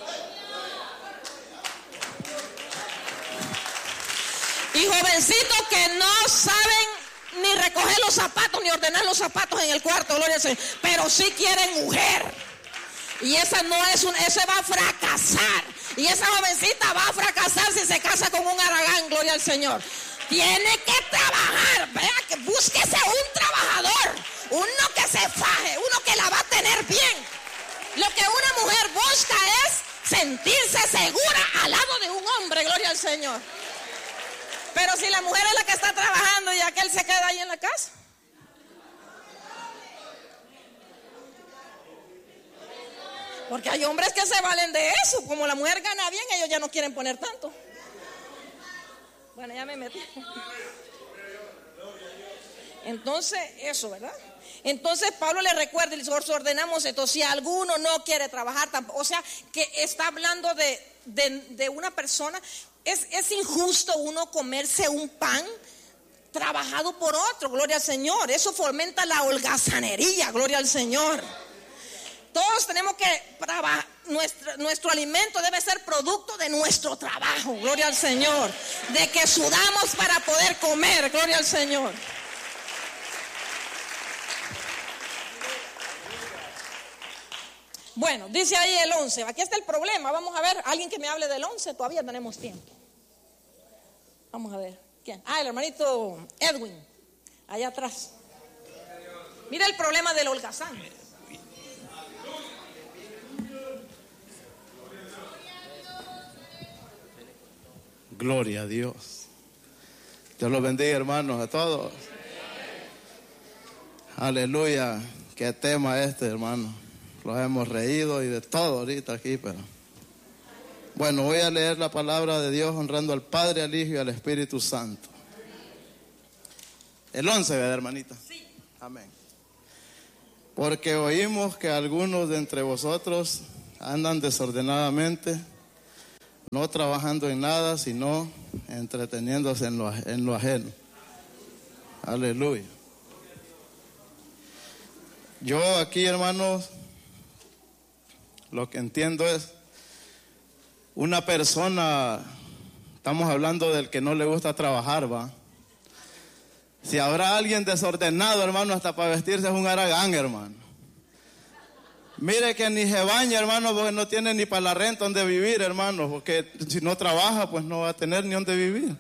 Y jovencitos que no saben ni recoger los zapatos, ni ordenar los zapatos en el cuarto, gloria al Señor. Pero sí quieren mujer. Y esa no es un, ese va a fracasar. Y esa jovencita va a fracasar si se casa con un haragán, gloria al Señor. Tiene que trabajar, vea, que búsquese un trabajador, uno que se faje, uno que la va a tener bien. Lo que una mujer busca es sentirse segura al lado de un hombre, gloria al Señor. Pero si la mujer es la que está trabajando y aquel se queda ahí en la casa. Porque hay hombres que se valen de eso. Como la mujer gana bien, ellos ya no quieren poner tanto. Bueno, ya me metí. Entonces, eso, ¿verdad? Entonces Pablo le recuerda y les ordenamos esto. Si alguno no quiere trabajar tampoco. O sea, que está hablando de, de, de una persona. Es, es injusto uno comerse un pan trabajado por otro, gloria al Señor. Eso fomenta la holgazanería, gloria al Señor. Todos tenemos que trabajar. Nuestro, nuestro alimento debe ser producto de nuestro trabajo, gloria al Señor. De que sudamos para poder comer, gloria al Señor. Bueno, dice ahí el once. Aquí está el problema. Vamos a ver, alguien que me hable del once. Todavía tenemos tiempo. Vamos a ver. ¿Quién? Ah, el hermanito Edwin. Allá atrás. Mira el problema del holgazán. Gloria a Dios. Dios los bendiga, hermanos, a todos. Aleluya. Qué tema este, hermano. Los hemos reído y de todo ahorita aquí, pero bueno, voy a leer la palabra de Dios honrando al Padre, al Hijo y al Espíritu Santo. El once, ¿verdad, hermanita? Sí. Amén. Porque oímos que algunos de entre vosotros andan desordenadamente, no trabajando en nada, sino entreteniéndose en lo, en lo ajeno. Aleluya. Yo aquí, hermanos, lo que entiendo es una persona, estamos hablando del que no le gusta trabajar, ¿va? Si habrá alguien desordenado, hermano, hasta para vestirse es un haragán, hermano. Mire que ni se baña, hermano, porque no tiene ni para la renta donde vivir, hermano, porque si no trabaja, pues no va a tener ni donde vivir.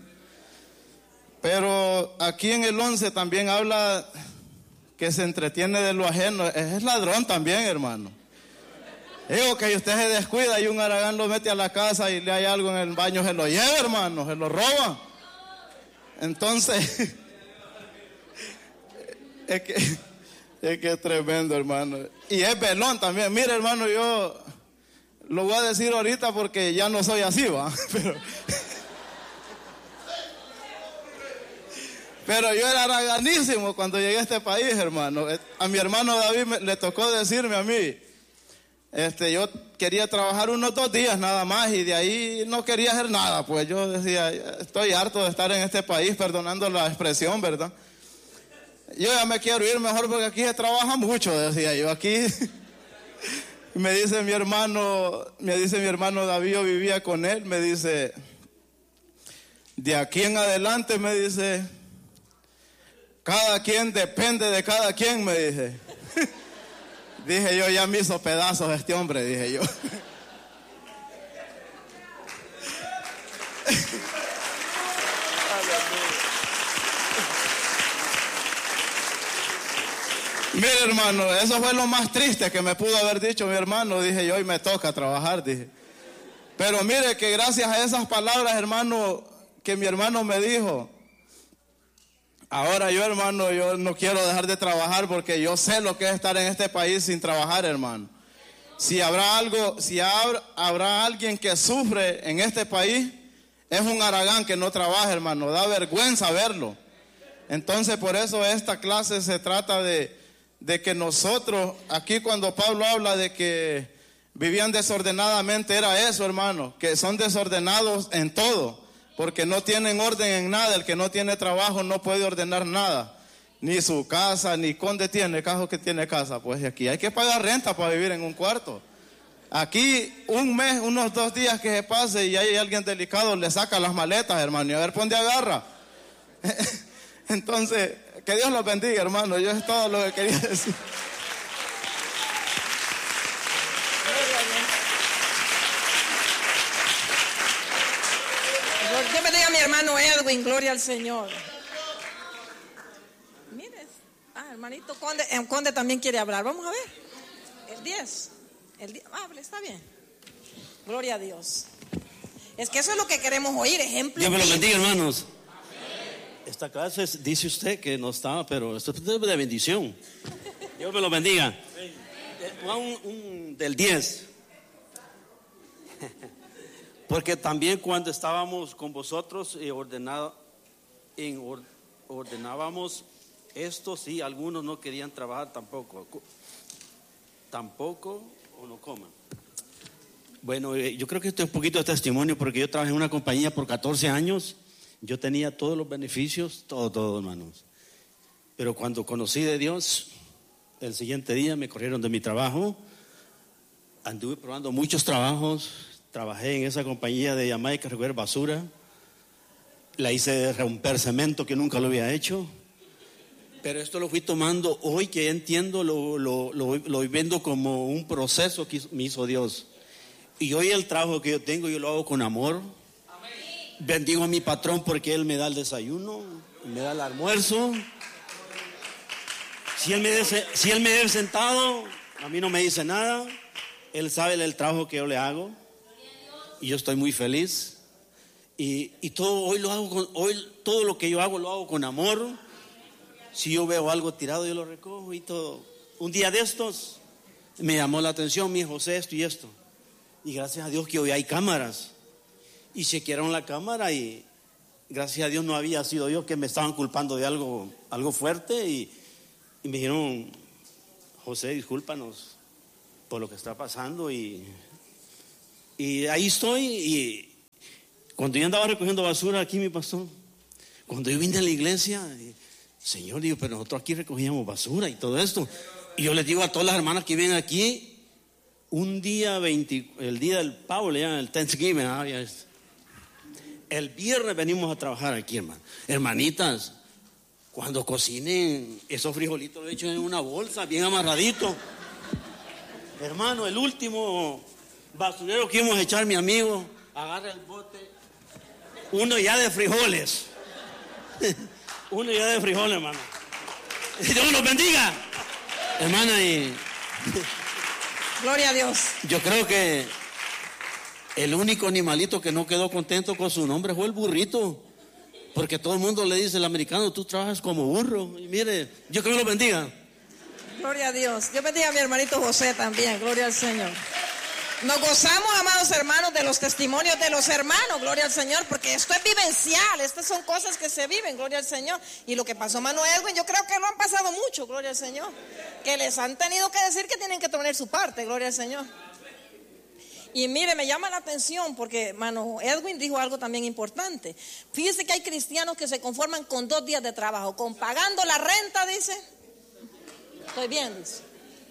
Pero aquí en el once también habla que se entretiene de lo ajeno. Es ladrón también, hermano. Digo que usted se descuida y un haragán lo mete a la casa y le hay algo en el baño, se lo lleva, hermano, se lo roba. Entonces, es que, es que es tremendo, hermano. Y es velón también. Mire, hermano, yo lo voy a decir ahorita porque ya no soy así, ¿va? Pero, pero yo era haraganísimo cuando llegué a este país, hermano. A mi hermano David me, le tocó decirme a mí, este, yo quería trabajar unos dos días nada más y de ahí no quería hacer nada. Pues yo decía, estoy harto de estar en este país, perdonando la expresión, ¿verdad? Yo ya me quiero ir mejor porque aquí se trabaja mucho, decía yo. Aquí me dice mi hermano, me dice mi hermano David, yo vivía con él, me dice, de aquí en adelante, me dice, cada quien depende de cada quien, me dice. Dije yo, ya me hizo pedazos este hombre, dije yo. Mire, hermano, eso fue lo más triste que me pudo haber dicho mi hermano. Dije yo, hoy me toca trabajar, dije. Pero mire que gracias a esas palabras, hermano, que mi hermano me dijo, ahora yo, hermano, yo no quiero dejar de trabajar porque yo sé lo que es estar en este país sin trabajar, hermano. Si habrá algo, si habrá, habrá alguien que sufre en este país, es un haragán que no trabaja, hermano. Da vergüenza verlo. Entonces, por eso esta clase se trata de, de que nosotros, aquí cuando Pablo habla de que vivían desordenadamente, era eso, hermano, que son desordenados en todo. Porque no tienen orden en nada. El que no tiene trabajo no puede ordenar nada. Ni su casa, ni conde tiene, caso que tiene casa. Pues aquí hay que pagar renta para vivir en un cuarto. Aquí un mes, unos dos días que se pase y hay alguien delicado, le saca las maletas, hermano, y a ver por dónde agarra. Entonces, que Dios los bendiga, hermano. Yo es todo lo que quería decir. Dios bendiga a mi hermano Edwin, gloria al Señor. Mire, ah, hermanito Conde, el Conde también quiere hablar. Vamos a ver. El diez. El diez, hable, está bien. Gloria a Dios. Es que eso es lo que queremos oír, ejemplo. Dios me lo bendiga, hermanos. Esta clase es, dice usted que no estaba, pero esto es de bendición. Dios me lo bendiga. Un, un, del diez. Porque también cuando estábamos con vosotros y ordenado, en, or, ordenábamos esto, sí, algunos no querían trabajar tampoco. Tampoco o no coman. Bueno, yo creo que esto es un poquito de testimonio porque yo trabajé en una compañía por catorce años. Yo tenía todos los beneficios, todo, todo, hermanos. Pero cuando conocí de Dios, el siguiente día me corrieron de mi trabajo. Anduve probando muchos trabajos. Trabajé en esa compañía de Jamaica, recoger basura. La hice de romper cemento, que nunca lo había hecho. Pero esto lo fui tomando hoy que entiendo, lo, lo, lo, lo voy viendo como un proceso que me hizo Dios. Y hoy el trabajo que yo tengo, yo lo hago con amor. Bendigo a mi patrón porque él me da el desayuno, me da el almuerzo. Si él me debe, si él me debe sentado, a mí no me dice nada. Él sabe el trabajo que yo le hago. Y yo estoy muy feliz. Y, y todo hoy lo hago con, hoy todo lo que yo hago lo hago con amor. Si yo veo algo tirado, yo lo recojo y todo. Un día de estos me llamó la atención, mi José, esto y esto. Y gracias a Dios que hoy hay cámaras. Y chequearon la cámara y gracias a Dios no había sido yo, que me estaban culpando de algo, algo fuerte y, y me dijeron, José, discúlpanos por lo que está pasando y, y ahí estoy. Y cuando yo andaba recogiendo basura aquí, mi pastor, cuando yo vine a la iglesia, Señor, digo, pero nosotros aquí recogíamos basura y todo esto. Y yo les digo a todas las hermanas que vienen aquí, un día veinte, el día del pavo, le llaman el Thanksgiving, ¿ah? El viernes venimos a trabajar aquí, hermano. Hermanitas, cuando cocinen esos frijolitos, lo echen en una bolsa bien amarradito. Hermano, el último basurero que íbamos a echar, mi amigo, agarra el bote, uno ya de frijoles. Uno ya de frijoles, hermano. Dios los bendiga, hermana. Y gloria a Dios. Yo creo que el único animalito que no quedó contento con su nombre fue el burrito, porque todo el mundo le dice al americano, tú trabajas como burro. Y mire, yo que Dios lo bendiga. Gloria a Dios. Yo bendiga a mi hermanito José también. Gloria al Señor. Nos gozamos, amados hermanos, de los testimonios de los hermanos, gloria al Señor, porque esto es vivencial, estas son cosas que se viven, gloria al Señor. Y lo que pasó Manuel Edwin, yo creo que lo han pasado mucho, gloria al Señor, que les han tenido que decir que tienen que tomar su parte, gloria al Señor. Y mire, me llama la atención porque Mano Edwin dijo algo también importante. Fíjese que hay cristianos que se conforman con dos días de trabajo, con pagando la renta, dice. Estoy bien, dice.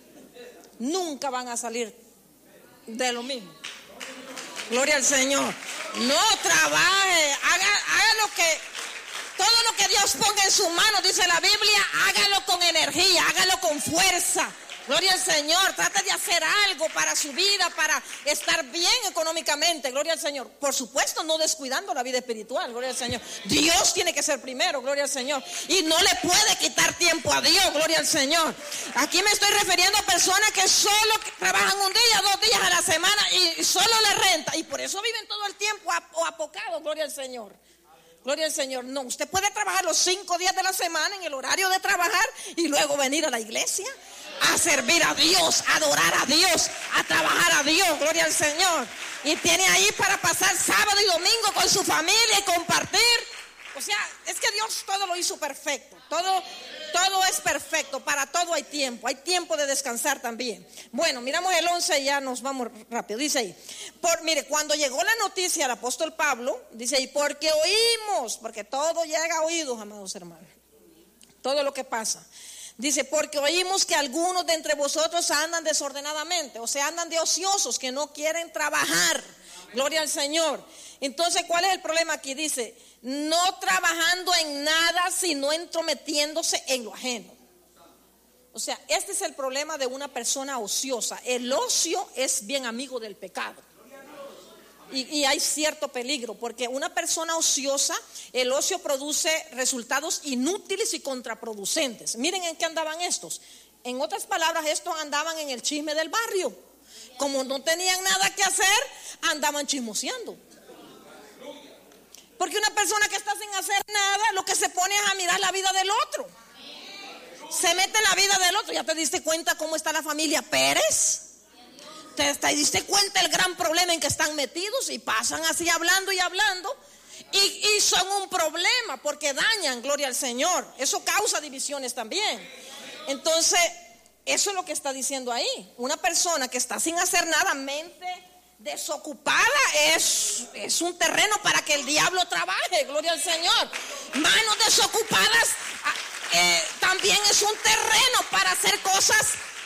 Nunca van a salir de lo mismo. Gloria al Señor. No trabaje, haga, haga lo que, todo lo que Dios ponga en su mano, dice la Biblia, hágalo con energía, hágalo con fuerza. Gloria al Señor, trate de hacer algo para su vida, para estar bien económicamente, gloria al Señor. Por supuesto, no descuidando la vida espiritual, gloria al Señor. Dios tiene que ser primero, gloria al Señor. Y no le puede quitar tiempo a Dios, gloria al Señor. Aquí me estoy refiriendo a personas que solo trabajan un día, dos días a la semana y solo le renta. Y por eso viven todo el tiempo o apocados, gloria al Señor. Gloria al Señor. No, usted puede trabajar los cinco días de la semana en el horario de trabajar y luego venir a la iglesia a servir a Dios, a adorar a Dios, a trabajar a Dios, gloria al Señor. Y tiene ahí para pasar sábado y domingo con su familia y compartir. O sea, es que Dios todo lo hizo perfecto. Todo, todo es perfecto, para todo hay tiempo. Hay tiempo de descansar también. Bueno, miramos el once y ya nos vamos rápido. Dice ahí, por, mire, cuando llegó la noticia al apóstol Pablo, dice ahí, porque oímos, porque todo llega a oídos, amados hermanos. Todo lo que pasa. Dice, porque oímos que algunos de entre vosotros andan desordenadamente, o sea, andan de ociosos, que no quieren trabajar. Gloria al Señor. Entonces, ¿cuál es el problema aquí? Dice, no trabajando en nada, sino entrometiéndose en lo ajeno. O sea, este es el problema de una persona ociosa. El ocio es bien amigo del pecado. Y, y hay cierto peligro, porque una persona ociosa, el ocio produce resultados inútiles y contraproducentes. Miren en qué andaban estos. En otras palabras, estos andaban en el chisme del barrio. Como no tenían nada que hacer, andaban chismoseando. Porque una persona que está sin hacer nada, lo que se pone es a mirar la vida del otro. Se mete en la vida del otro. ¿Ya te diste cuenta cómo está la familia Pérez? ¿Te, te diste cuenta el gran problema en que están metidos? Y pasan así hablando y hablando y, y son un problema porque dañan, gloria al Señor. Eso causa divisiones también. Entonces, eso es lo que está diciendo ahí. Una persona que está sin hacer nada, mente desocupada, es, es un terreno para que el diablo trabaje, gloria al Señor. Manos desocupadas eh, también es un terreno para hacer cosas.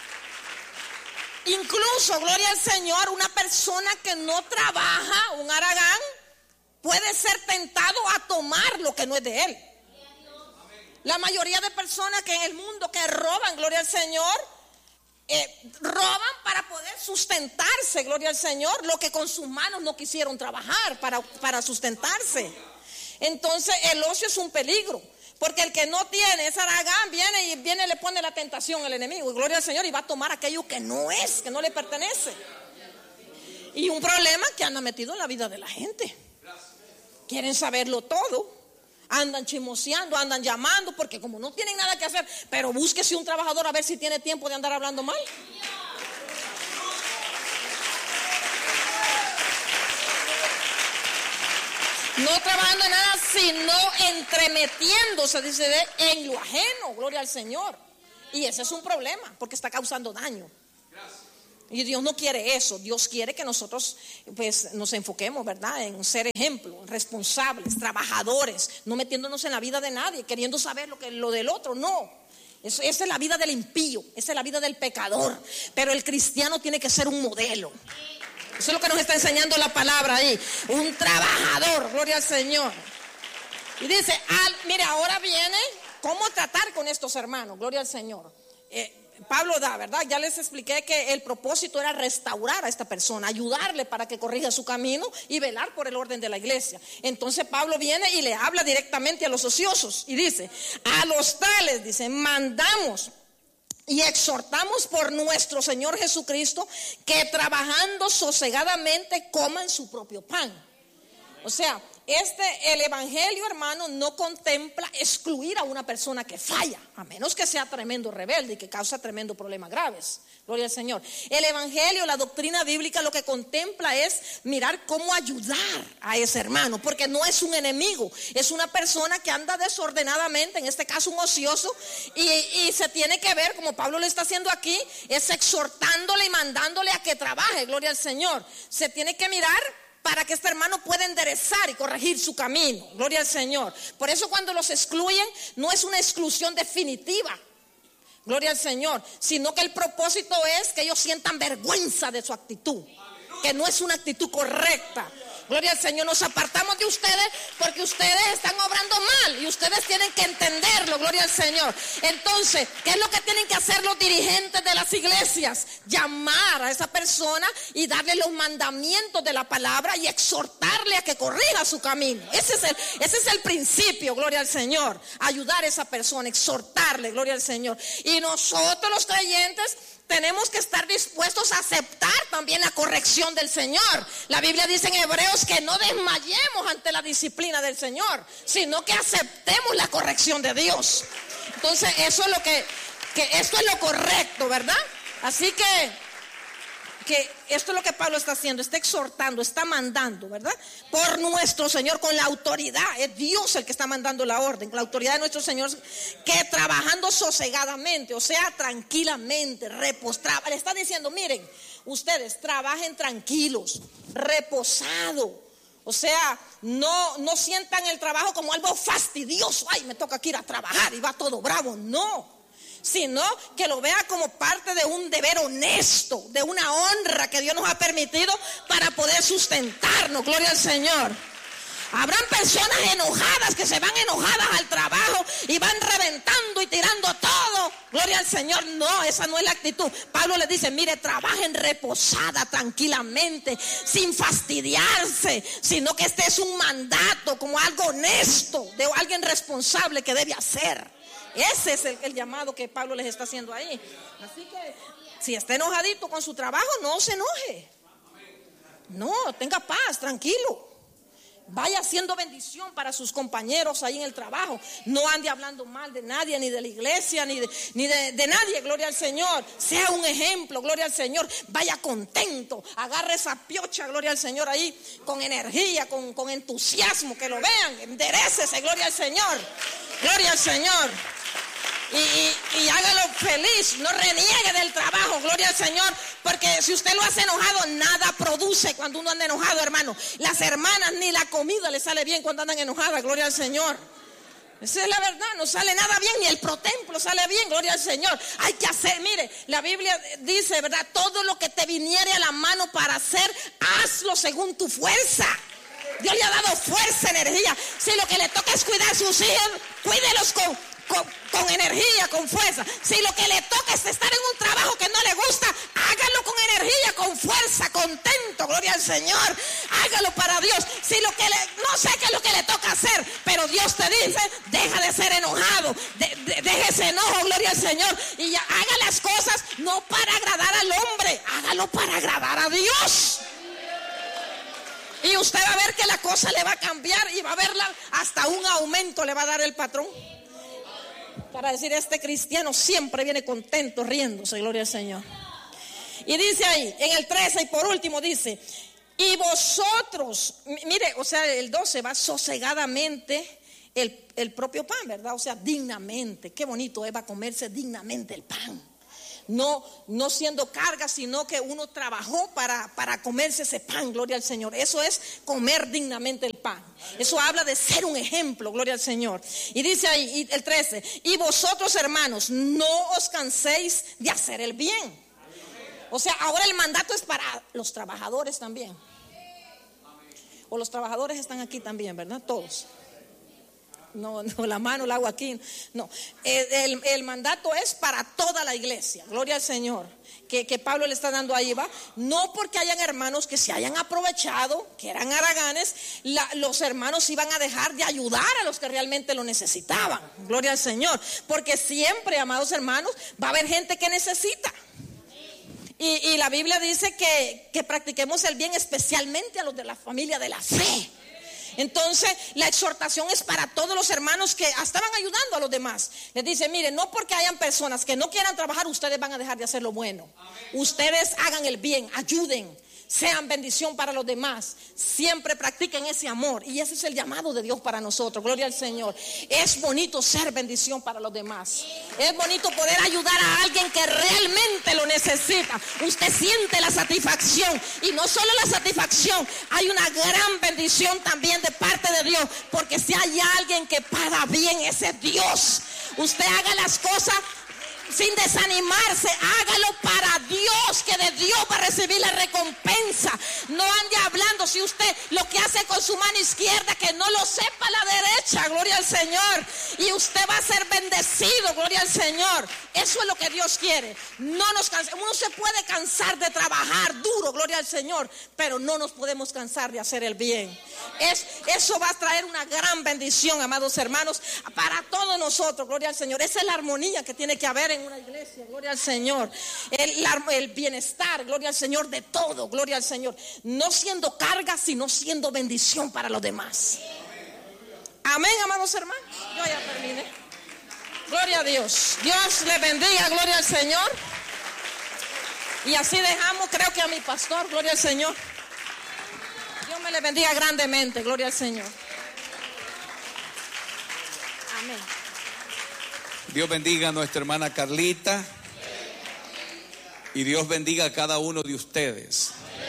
Incluso, gloria al Señor, una persona que no trabaja, un haragán, puede ser tentado a tomar lo que no es de él. La mayoría de personas que en el mundo que roban, gloria al Señor, eh, roban para poder sustentarse, gloria al Señor, lo que con sus manos no quisieron trabajar para, para sustentarse. Entonces el ocio es un peligro. Porque el que no tiene ese haragán viene y viene y le pone la tentación al enemigo. Y gloria al Señor, y va a tomar aquello que no es, que no le pertenece. Y un problema que anda metido en la vida de la gente. Quieren saberlo todo. Andan chismoseando, andan llamando, porque como no tienen nada que hacer, pero búsquese un trabajador a ver si tiene tiempo de andar hablando mal. No trabajando en nada, sino entremetiéndose, dice, de, en lo ajeno, gloria al Señor. Y ese es un problema, porque está causando daño. Y Dios no quiere eso. Dios quiere que nosotros pues nos enfoquemos, ¿verdad?, en ser ejemplo, responsables, trabajadores, no metiéndonos en la vida de nadie, queriendo saber lo que lo del otro. No, eso, esa es la vida del impío, esa es la vida del pecador. Pero el cristiano tiene que ser un modelo. Eso es lo que nos está enseñando la palabra ahí. Un trabajador, gloria al Señor. Y dice, al, mire, ahora viene cómo tratar con estos hermanos, gloria al Señor. Eh, Pablo da, ¿verdad? Ya les expliqué que el propósito era restaurar a esta persona, ayudarle para que corrija su camino y velar por el orden de la iglesia. Entonces Pablo viene y le habla directamente a los ociosos y dice, a los tales, dice, mandamos y exhortamos por nuestro Señor Jesucristo que trabajando sosegadamente coman su propio pan. O sea, este, el evangelio, hermano, no contempla excluir a una persona que falla, a menos que sea tremendo rebelde y que causa tremendos problemas graves. Gloria al Señor. El evangelio, la doctrina bíblica, lo que contempla es mirar cómo ayudar a ese hermano, porque no es un enemigo, es una persona que anda desordenadamente, en este caso un ocioso, y, y se tiene que ver, como Pablo le está haciendo aquí, es exhortándole y mandándole a que trabaje. Gloria al Señor. Se tiene que mirar para que este hermano pueda enderezar y corregir su camino. Gloria al Señor. Por eso cuando los excluyen, no es una exclusión definitiva. Gloria al Señor. Sino que el propósito es que ellos sientan vergüenza de su actitud, que no es una actitud correcta. Gloria al Señor. Nos apartamos de ustedes porque ustedes están obrando mal y ustedes tienen que entenderlo. Gloria al Señor. Entonces, ¿qué es lo que tienen que hacer los dirigentes de las iglesias? Llamar a esa persona y darle los mandamientos de la palabra y exhortarle a que corrija su camino. Ese es el, ese es el principio. Gloria al Señor. Ayudar a esa persona, exhortarle. Gloria al Señor. Y nosotros los creyentes tenemos que estar dispuestos a aceptar también la corrección del Señor. La Biblia dice en Hebreos que no desmayemos ante la disciplina del Señor, sino que aceptemos la corrección de Dios. Entonces eso es lo que, que esto es lo correcto, ¿verdad? Así que que esto es lo que Pablo está haciendo, está exhortando, está mandando, ¿verdad? Por nuestro Señor, con la autoridad, es Dios el que está mandando la orden, con la autoridad de nuestro Señor, que trabajando sosegadamente, o sea, tranquilamente, reposado, le está diciendo, miren, ustedes trabajen tranquilos, reposados. O sea, no, no sientan el trabajo como algo fastidioso, ay, me toca que ir a trabajar y va todo bravo, no. Sino que lo vea como parte de un deber honesto, de una honra que Dios nos ha permitido para poder sustentarnos. Gloria al Señor. Habrán personas enojadas que se van enojadas al trabajo y van reventando y tirando todo. Gloria al Señor. No, esa no es la actitud. Pablo le dice, mire, trabajen reposada, tranquilamente, sin fastidiarse, sino que este es un mandato, como algo honesto, de alguien responsable que debe hacer. Ese es el, el llamado que Pablo les está haciendo ahí. Así que si está enojadito con su trabajo, no se enoje. No, tenga paz, tranquilo. Vaya haciendo bendición para sus compañeros ahí en el trabajo. No ande hablando mal de nadie, ni de la iglesia, ni de, ni de, de nadie. Gloria al Señor. Sea un ejemplo, gloria al Señor. Vaya contento. Agarre esa piocha, gloria al Señor, ahí con energía, con, con entusiasmo. Que lo vean. Enderécese, gloria al Señor. Gloria al Señor. Y, y, y hágalo feliz, no reniegue del trabajo, gloria al Señor, porque si usted lo hace enojado, nada produce cuando uno anda enojado, hermano. Las hermanas ni la comida le sale bien cuando andan enojadas, gloria al Señor. Esa es la verdad, no sale nada bien, ni el protemplo sale bien, gloria al Señor. Hay que hacer, mire, la Biblia dice, ¿verdad? Todo lo que te viniere a la mano para hacer, hazlo según tu fuerza. Dios le ha dado fuerza, energía. Si lo que le toca es cuidar a sus hijos, cuídelos con... Con, con energía, con fuerza. Si lo que le toca es estar en un trabajo que no le gusta, hágalo con energía, con fuerza, contento, gloria al Señor. Hágalo para Dios. Si lo que le, no sé qué es lo que le toca hacer, pero Dios te dice, deja de ser enojado, de, de, deje ese enojo, gloria al Señor, y ya, haga las cosas no para agradar al hombre, hágalo para agradar a Dios. Y usted va a ver que la cosa le va a cambiar y va a verla, hasta un aumento le va a dar el patrón. Para decir, este cristiano siempre viene contento, riéndose, gloria al Señor. Y dice ahí, en el trece, y por último dice, Y vosotros, mire, o sea, el doce va sosegadamente el, el propio pan, ¿verdad? O sea, dignamente. Qué bonito es, va a comerse dignamente el pan. No, no siendo carga, sino que uno trabajó para, para comerse ese pan, gloria al Señor. Eso es comer dignamente el pan. Eso habla de ser un ejemplo, gloria al Señor. Y dice ahí el trece, y vosotros, hermanos, no os canséis de hacer el bien. O sea, ahora el mandato es para los trabajadores también. O los trabajadores están aquí también, ¿verdad? Todos. No, no, la mano la hago aquí. No, el, el, el mandato es para toda la iglesia. Gloria al Señor. Que, que Pablo le está dando ahí, va. No porque hayan hermanos que se hayan aprovechado, que eran haraganes, la, los hermanos iban a dejar de ayudar a los que realmente lo necesitaban. Gloria al Señor. Porque siempre, amados hermanos, va a haber gente que necesita. Y, y la Biblia dice que, que practiquemos el bien, especialmente a los de la familia de la fe. Entonces la exhortación es para todos los hermanos que estaban ayudando a los demás. Les dice, miren, no porque hayan personas que no quieran trabajar, ustedes van a dejar de hacer lo bueno. Ustedes hagan el bien, ayuden, sean bendición para los demás. Siempre practiquen ese amor. Y ese es el llamado de Dios para nosotros. Gloria al Señor. Es bonito ser bendición para los demás. Es bonito poder ayudar a alguien que realmente lo necesita. Usted siente la satisfacción. Y no solo la satisfacción, hay una gran bendición también de parte de Dios. Porque si hay alguien que paga bien, ese es Dios. Usted haga las cosas sin desanimarse, hágalo para Dios, que de Dios va a recibir la recompensa. No ande hablando, si usted lo que hace con su mano izquierda, que no lo sepa la derecha, gloria al Señor, y usted va a ser bendecido, gloria al Señor. Eso es lo que Dios quiere. No nos cansemos. Uno se puede cansar de trabajar duro, gloria al Señor, pero no nos podemos cansar de hacer el bien. Es, eso va a traer una gran bendición, amados hermanos, para todos nosotros, gloria al Señor. Esa es la armonía que tiene que haber en una iglesia, gloria al Señor. El, el bienestar, gloria al Señor, de todo, gloria al Señor. No siendo carga, sino siendo bendición para los demás. Amén, amados hermanos. Yo ya terminé. Gloria a Dios. Dios le bendiga, gloria al Señor. Y así dejamos, creo que a mi pastor, gloria al Señor. Dios me le bendiga grandemente, gloria al Señor. Amén. Dios bendiga a nuestra hermana Carlita. Y Dios bendiga a cada uno de ustedes.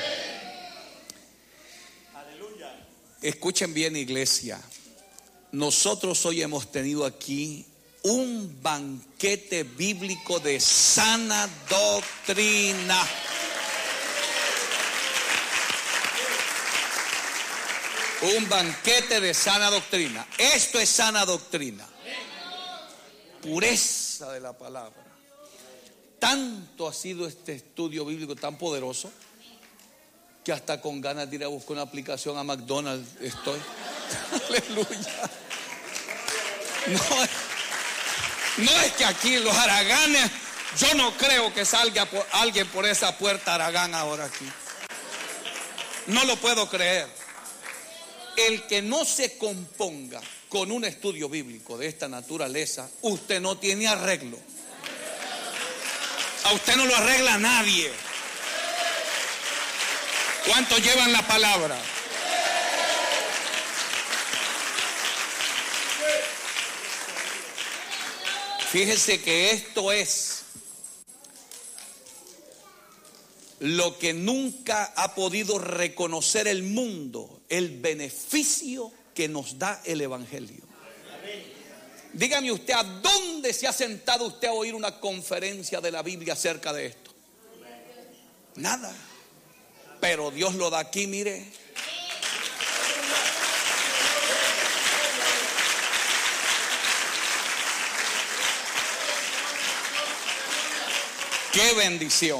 Aleluya. Escuchen bien, iglesia. Nosotros hoy hemos tenido aquí un banquete bíblico de sana doctrina. Un banquete de sana doctrina. Esto es sana doctrina. Pureza de la palabra. Tanto ha sido este estudio bíblico tan poderoso que hasta con ganas de ir a buscar una aplicación a McDonald's estoy. Aleluya. No, no es que aquí los haraganes, yo no creo que salga por, alguien por esa puerta haragán ahora aquí. No lo puedo creer. El que no se componga con un estudio bíblico de esta naturaleza, usted no tiene arreglo. A usted no lo arregla nadie. ¿Cuántos llevan la palabra? Fíjese que esto es lo que nunca ha podido reconocer el mundo, el beneficio que nos da el Evangelio. Dígame usted, ¿a dónde se ha sentado usted a oír una conferencia de la Biblia acerca de esto? Nada. Pero Dios lo da aquí, mire. ¡Qué bendición!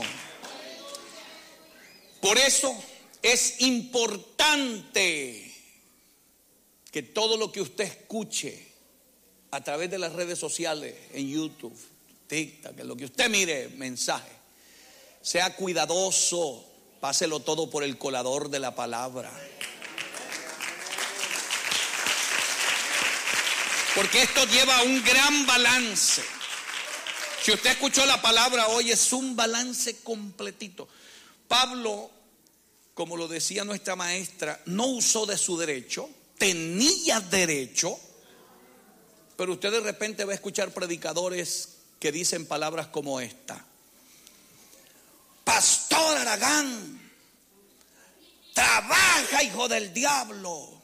Por eso es importante que todo lo que usted escuche a través de las redes sociales, en YouTube, TikTok, que lo que usted mire, mensaje, sea cuidadoso, páselo todo por el colador de la palabra. Porque esto lleva un gran balance. Si usted escuchó la palabra hoy, es un balance completito. Pablo como lo decía nuestra maestra, no usó de su derecho, tenía derecho, pero usted de repente va a escuchar predicadores que dicen palabras como esta: Pastor Aragán, trabaja, hijo del diablo.